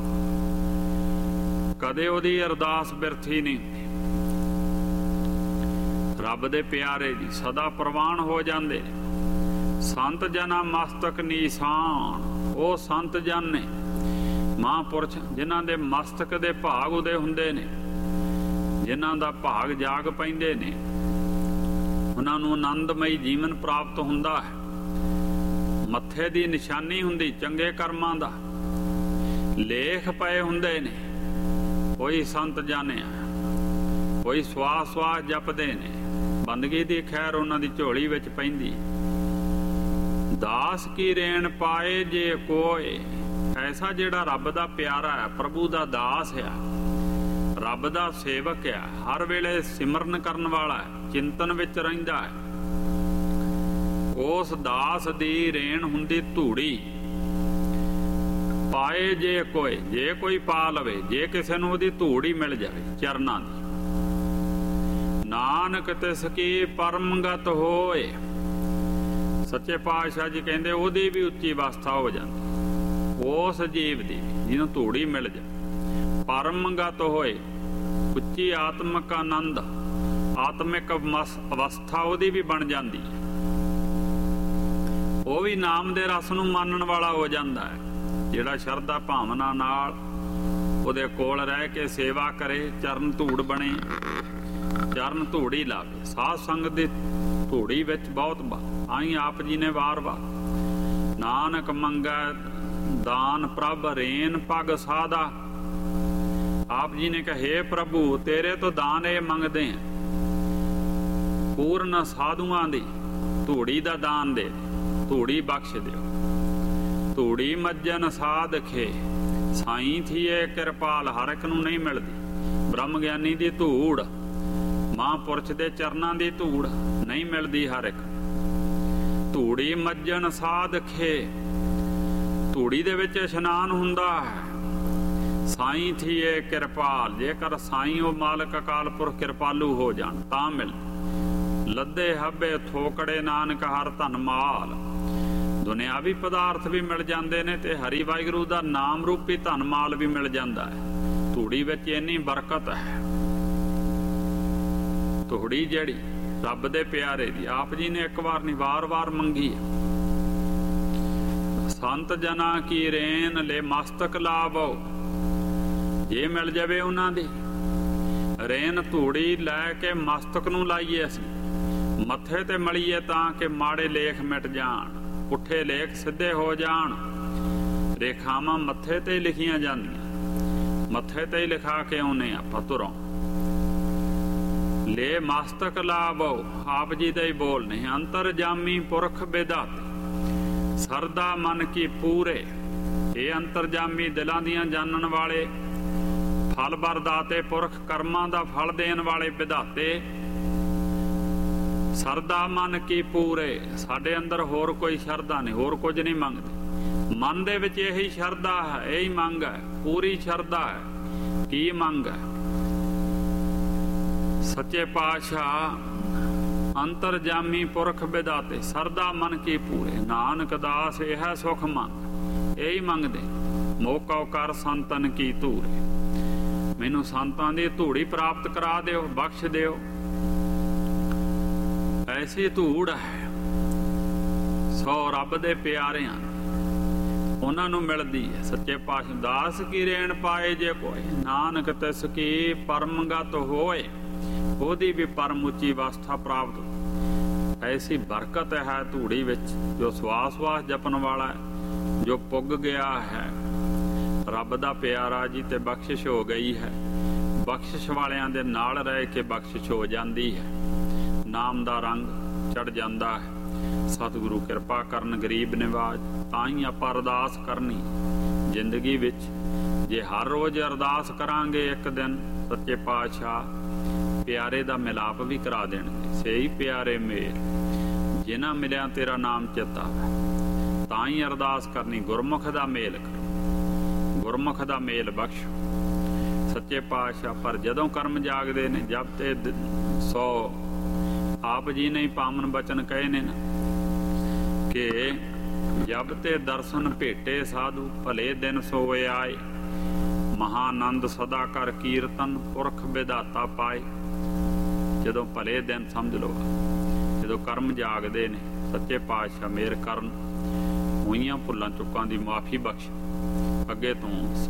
ਕਦੇ ਉਹਦੀ ਅਰਦਾਸ ਬਿਰਥੀ ਨਹੀਂ ਹੁੰਦੀ। ਰੱਬ ਦੇ ਪਿਆਰੇ ਜੀ ਸਦਾ ਪ੍ਰਵਾਨ ਹੋ ਜਾਂਦੇ ਨੇ। ਸੰਤ ਜਨਾ ਮਸਤਕ ਨੀਸਾਨ। ਉਹ ਸੰਤ ਜਨ ਨੇ ਮਹਾਂਪੁਰਸ਼ ਜਿਨ੍ਹਾਂ ਦੇ ਮਸਤਕ ਦੇ ਭਾਗ ਉਦੇ ਹੁੰਦੇ ਨੇ, ਜਿਨ੍ਹਾਂ ਦਾ ਭਾਗ ਜਾਗ ਪੈਂਦੇ ਨੇ, ਉਹਨਾਂ ਨੂੰ ਆਨੰਦਮਈ ਜੀਵਨ ਪ੍ਰਾਪਤ ਹੁੰਦਾ ਹੈ। ਮੱਥੇ ਦੀ ਨਿਸ਼ਾਨੀ ਹੁੰਦੀ ਚੰਗੇ ਕਰਮਾਂ ਦਾ, ਲੇਖ ਪਏ ਹੁੰਦੇ ਨੇ। ਕੋਈ ਸੰਤ ਜਾਣਿਆ, ਕੋਈ ਸਵਾਸ ਸਵਾਸ ਜਪਦੇ ਨੇ, ਬੰਦਗੀ ਦੀ ਖੈਰ ਉਹਨਾਂ ਦੀ ਝੋਲੀ ਵਿੱਚ ਪੈਂਦੀ। ਦਾਸ ਕੀ ਰੇਣ ਪਾਏ ਜੇ ਕੋਏ। ਐਸਾ ਜਿਹੜਾ ਰੱਬ ਦਾ ਪਿਆਰਾ ਹੈ, ਪ੍ਰਭੂ ਦਾ ਦਾਸ ਆ, ਰੱਬ ਦਾ ਸੇਵਕ ਆ, ਹਰ ਵੇਲੇ ਸਿਮਰਨ ਕਰਨ ਵਾਲਾ ਹੈ, ਚਿੰਤਨ ਵਿੱਚ ਰਹਿੰਦਾ ਹੈ। ਉਸ ਦਾਸ ਦੀ ਰੇਣ ਹੁੰਦੀ ਧੂੜੀ। ਪਾਏ ਜੇ ਕੋਈ, ਜੇ ਕੋਈ ਪਾ ਲਵੇ, ਜੇ ਕਿਸੇ ਨੂੰ ਉਹਦੀ ਧੂੜੀ ਮਿਲ ਜਾਵੇ ਚਰਨਾਂ ਦੀ। ਨਾਨਕ ਤਿਸ ਕੀ ਪਰਮਗਤ ਹੋਏ। ਸੱਚੇ ਪਾਤਸ਼ਾਹ ਜੀ ਕਹਿੰਦੇ ਉਹਦੀ ਵੀ ਉੱਚੀ ਅਵਸਥਾ ਹੋ ਜਾਂਦੀ, ਉਸ ਜੀਵ ਦੀ ਜਿਹਨੂੰ ਧੂੜੀ ਮਿਲ ਜਾਵੇ। ਪਰਮਗਤ ਹੋਏ, ਉੱਚੀ ਆਤਮਿਕ ਆਨੰਦ, ਆਤਮਿਕ ਅਵਸਥਾ ਉਹਦੀ ਵੀ ਬਣ ਜਾਂਦੀ ਹੈ। ਉਹ ਵੀ ਨਾਮ ਦੇ ਰਸ ਨੂੰ ਮਾਨਣ ਵਾਲਾ ਹੋ ਜਾਂਦਾ ਹੈ। ਜਿਹੜਾ ਸ਼ਰਧਾ ਭਾਵਨਾ ਨਾਲ ਉਹਦੇ ਕੋਲ ਰਹਿ ਕੇ ਸੇਵਾ ਕਰੇ, ਚਰਨ ਧੂੜ ਬਣੇ, ਚਰਨ ਧੂੜੀ ਲਾਵੇ। ਸਾਧ ਸੰਗਤ ਦੀ ਧੂੜੀ ਵਿੱਚ ਬਹੁਤ ਵਾਰ ਆਈ ਆਪ ਜੀ ਨੇ ਵਾਰ ਵਾਰ ਨਾਨਕ ਮੰਗੈ ਦਾਨ ਪ੍ਰਭ ਰੇਨ ਪਗ ਸਾਦਾ। ਆਪ ਜੀ ਨੇ ਕਿਹਾ, ਹੇ ਪ੍ਰਭੂ ਤੇਰੇ ਤੋਂ ਦਾਨ ਇਹ ਮੰਗਦੇ ਆ, ਪੂਰਨ ਸਾਧੂਆਂ ਦੀ ਧੂੜੀ ਦਾ ਦਾਨ ਦੇ, ਧੂੜੀ ਬਖਸ਼ ਦਿਓ। ਧੂੜੀ ਮੱਜਨ ਸਾਧਖੇ ਸਾਈਂ ਥੀਏ ਕਿਰਪਾਲ। ਹਰ ਇੱਕ ਨੂੰ ਨਹੀਂ ਮਿਲਦੀ। ਬ੍ਰਹਮ ਗਿਆਨੀ ਦੀ ਧੂੜ, ਮਹਾਂਪੁਰਸ਼ ਦੇ ਚਰਨਾਂ ਦੀ ਧੂੜ ਨਹੀਂ ਮਿਲਦੀ ਹਰ ਇੱਕ। ਧੂੜੀ ਮੱਜਨ ਸਾਧਖੇ, ਧੂੜੀ ਦੇ ਵਿੱਚ ਇਸ਼ਨਾਨ ਹੁੰਦਾ ਹੈ। ਸਾਈਂ ਥੀਏ ਕਿਰਪਾਲ, ਜੇਕਰ ਸਾਈਂ ਉਹ ਮਾਲਕ ਅਕਾਲ ਪੁਰਖ ਕਿਰਪਾਲੂ ਹੋ ਜਾਣ ਤਾਂ ਮਿਲ। ਲੱਦੇ ਹੱਬੇ ਥੋਕੜੇ ਨਾਨਕ ਹਰ ਧਨ ਮਾਲ। ਦੁਨਿਆਵੀ ਪਦਾਰਥ ਵੀ ਮਿਲ ਜਾਂਦੇ ਨੇ ਤੇ ਹਰੀ ਵਾਹਿਗੁਰੂ ਦਾ ਨਾਮ ਰੂਪੀ ਧਨ ਮਾਲ ਵੀ ਮਿਲ ਜਾਂਦਾ ਹੈ। ਧੂੜੀ ਵਿੱਚ ਇੰਨੀ ਬਰਕਤ ਹੈ। ਧੂੜੀ ਜਿਹੜੀ ਰੱਬ ਦੇ ਪਿਆਰੇ ਦੀ, ਆਪ ਜੀ ਨੇ ਇੱਕ ਵਾਰ ਨਹੀਂ ਵਾਰ ਵਾਰ ਮੰਗੀ ਹੈ। ਸੰਤ ਜਨਾ ਕੀ ਰੇਨ ਲੈ ਮਸਤਕ ਲਾਵੋ। ਜੇ ਮਿਲ ਜਾਵੇ ਉਹਨਾਂ ਦੀ ਰੇਨ ਧੂੜੀ ਲੈ ਕੇ ਮਸਤਕ ਨੂੰ ਲਾਈਏ, ਅਸੀਂ ਮੱਥੇ ਤੇ ਮਲੀਏ ਤਾਂ ਕਿ ਮਾੜੇ ਲੇਖ ਮਿਟ ਜਾਣ, ਪੁੱਠੇ ਲੇਖ ਸਿੱਧੇ ਹੋ ਜਾਣ। ਰੇਖਾਵਾਂ ਮੱਥੇ ਤੇ ਲਿਖੀਆਂ ਜਾਂਦੀਆਂ, ਮੱਥੇ ਤੇ ਹੀ ਲਿਖਾ ਕੇ ਆਉਨੇ ਆਪਾਂ ਤੁਰੋਂ। ਲੈ ਮਸਤਕ ਲਾਵੋ, ਆਪ ਜੀ ਦਾ ਹੀ ਬੋਲ ਨਹੀਂ। ਅੰਤਰ ਜਾਮੀ ਪੁਰਖ ਵਿਧਾਤੇ ਸਰਦਾ ਮਨ ਕੀ ਪੂਰੇ। ਇਹ ਅੰਤਰਜਾਮੀ ਦਿਲਾਂ ਦੀਆਂ ਜਾਣਨ ਵਾਲੇ, ਫਲ ਵਰਦਾਤੇ ਪੁਰਖ, ਕਰਮਾਂ ਦਾ ਫਲ ਦੇਣ ਵਾਲੇ ਵਿਧਾਤੇ ਸਰਦਾ ਮਨ ਕੀ ਪੂਰੇ। ਸਾਡੇ ਅੰਦਰ ਹੋਰ ਕੋਈ ਸ਼ਰਧਾ ਨਹੀਂ, ਹੋਰ ਕੁਝ ਨਹੀਂ ਮੰਗਦੇ। ਮਨ ਦੇ ਵਿੱਚ ਇਹੀ ਸ਼ਰਧਾ ਹੈ, ਇਹੀ ਮੰਗ ਹੈ, ਪੂਰੀ ਸ਼ਰਧਾ ਹੈ। ਕੀ ਮੰਗ ਹੈ? ਸੱਚੇ ਪਾਤਸ਼ਾਹ ਅੰਤਰਜਾਮੀ ਪੁਰਖ ਵਿਦਾਤੇ ਸਰਦਾ ਮਨ ਕੀ ਪੂਰੇ। ਨਾਨਕ ਦਾਸ ਇਹ ਸੁਖ ਮੰਗ, ਇਹੀ ਮੰਗਦੇ। ਮੋਕਾ ਕਰ ਸੰਤਨ ਕੀ ਧੂਰੇ। ਮੈਨੂੰ ਸੰਤਾਂ ਦੀ ਧੂੜੀ ਪ੍ਰਾਪਤ ਕਰਾ ਦਿਓ, ਬਖਸ਼ ਦਿਓ। ਐਸੀ ਧੂੜ ਹੈ ਸੋ ਰੱਬ ਦੇ ਪਿਆਰਿਆਂ ਉਹਨਾਂ ਨੂੰ ਮਿਲਦੀ ਹੈ। ਸੱਚੇ ਪਾਤਸ਼ਾਹ ਦਾਸ ਕੀ ਰੇਣ ਪਾਏ ਜੇ ਕੋਈ, ਨਾਨਕ ਤਿਸ ਕੀ ਪਰਮਗਤ ਹੋਏ। ਉਹਦੀ ਵੀ ਪਰਮ ਉੱਚੀ ਅਵਸਥਾ ਪ੍ਰਾਪਤ। ਐਸੀ ਬਰਕਤ ਹੈ ਧੂੜੀ ਵਿੱਚ, ਜੋ ਸਵਾਸ ਸਵਾਸ ਜਪਣ ਵਾਲਾ ਹੈ, ਜੋ ਪੁੱਗ ਗਿਆ ਹੈ ਰੱਬ ਦਾ ਪਿਆਰਾ ਜੀ, ਤੇ ਬਖਸ਼ਿਸ਼ ਹੋ ਗਈ ਹੈ। ਬਖਸ਼ਿਸ਼ ਵਾਲਿਆਂ ਦੇ ਨਾਲ ਰਹਿ ਕੇ ਬਖਸ਼ਿਸ਼ ਹੋ ਜਾਂਦੀ ਹੈ, ਨਾਮ ਦਾ ਰੰਗ ਚੜ ਜਾਂਦਾ ਹੈ। ਸਤਿਗੁਰੂ ਕਿਰਪਾ ਕਰਨ, ਗਰੀਬ ਨਿਵਾਜ। ਤਾਂ ਹੀ ਆਪਾਂ ਅਰਦਾਸ ਕਰਨੀ ਜ਼ਿੰਦਗੀ ਵਿੱਚ। ਜੇ ਹਰ ਰੋਜ਼ ਅਰਦਾਸ ਕਰਾਂਗੇ, ਇੱਕ ਦਿਨ ਸੱਚੇ ਪਾਤਸ਼ਾਹ ਪਿਆਰੇ ਦਾ ਮਿਲਾਪ ਵੀ ਕਰਾ ਦੇਣਗੇ। ਸਹੀ ਪਿਆਰੇ ਮੇਰ ਜਿਨ੍ਹਾਂ ਮਿਲਿਆ ਤੇਰਾ ਨਾਮ ਚੇਤਾ। ਤਾਂ ਹੀ ਅਰਦਾਸ ਕਰਨੀ, ਗੁਰਮੁਖ ਦਾ ਮੇਲ ਕਰੋ, ਗੁਰਮੁਖ ਦਾ ਮੇਲ ਬਖਸ਼ੋ ਸੱਚੇ ਪਾਤਸ਼ਾਹ। ਪਰ ਜਦੋਂ ਕਰਮ ਜਾਗਦੇ ਨੇ, ਜਬ ਤੇ ਸੋ ਆਪ ਜੀ ਨੇ ਪਾਵਨ ਬਚਨ ਕਹੇ ਨੇ ਨਾ ਕਿ ਜਬ ਤੇ ਦਰਸ਼ਨ ਭੇਟੇ ਸਾਧੂ, ਭਲੇ ਦਿਨ ਸੋਏ ਆਏ। ਮਹਾਨੰਦ ਸਦਾ ਕਰ ਕੀਰਤਨ, ਪੁਰਖ ਵਿਧਾਤਾ ਪਾਏ। ਜਦੋਂ ਭਲੇ ਦਿਨ ਸਮਝ ਲਓ, ਜਦੋਂ ਕਰਮ ਜਾਗਦੇ ਨੇ, ਸੱਚੇ ਪਾਤਸ਼ਾਹ ਮਿਹਰ ਕਰਨ। ਹੋਈਆਂ ਭੁੱਲਾਂ ਚੁੱਕਾਂ ਦੀ ਮਾਫੀ ਬਖਸ਼। ਅੱਗੇ ਤੋਂ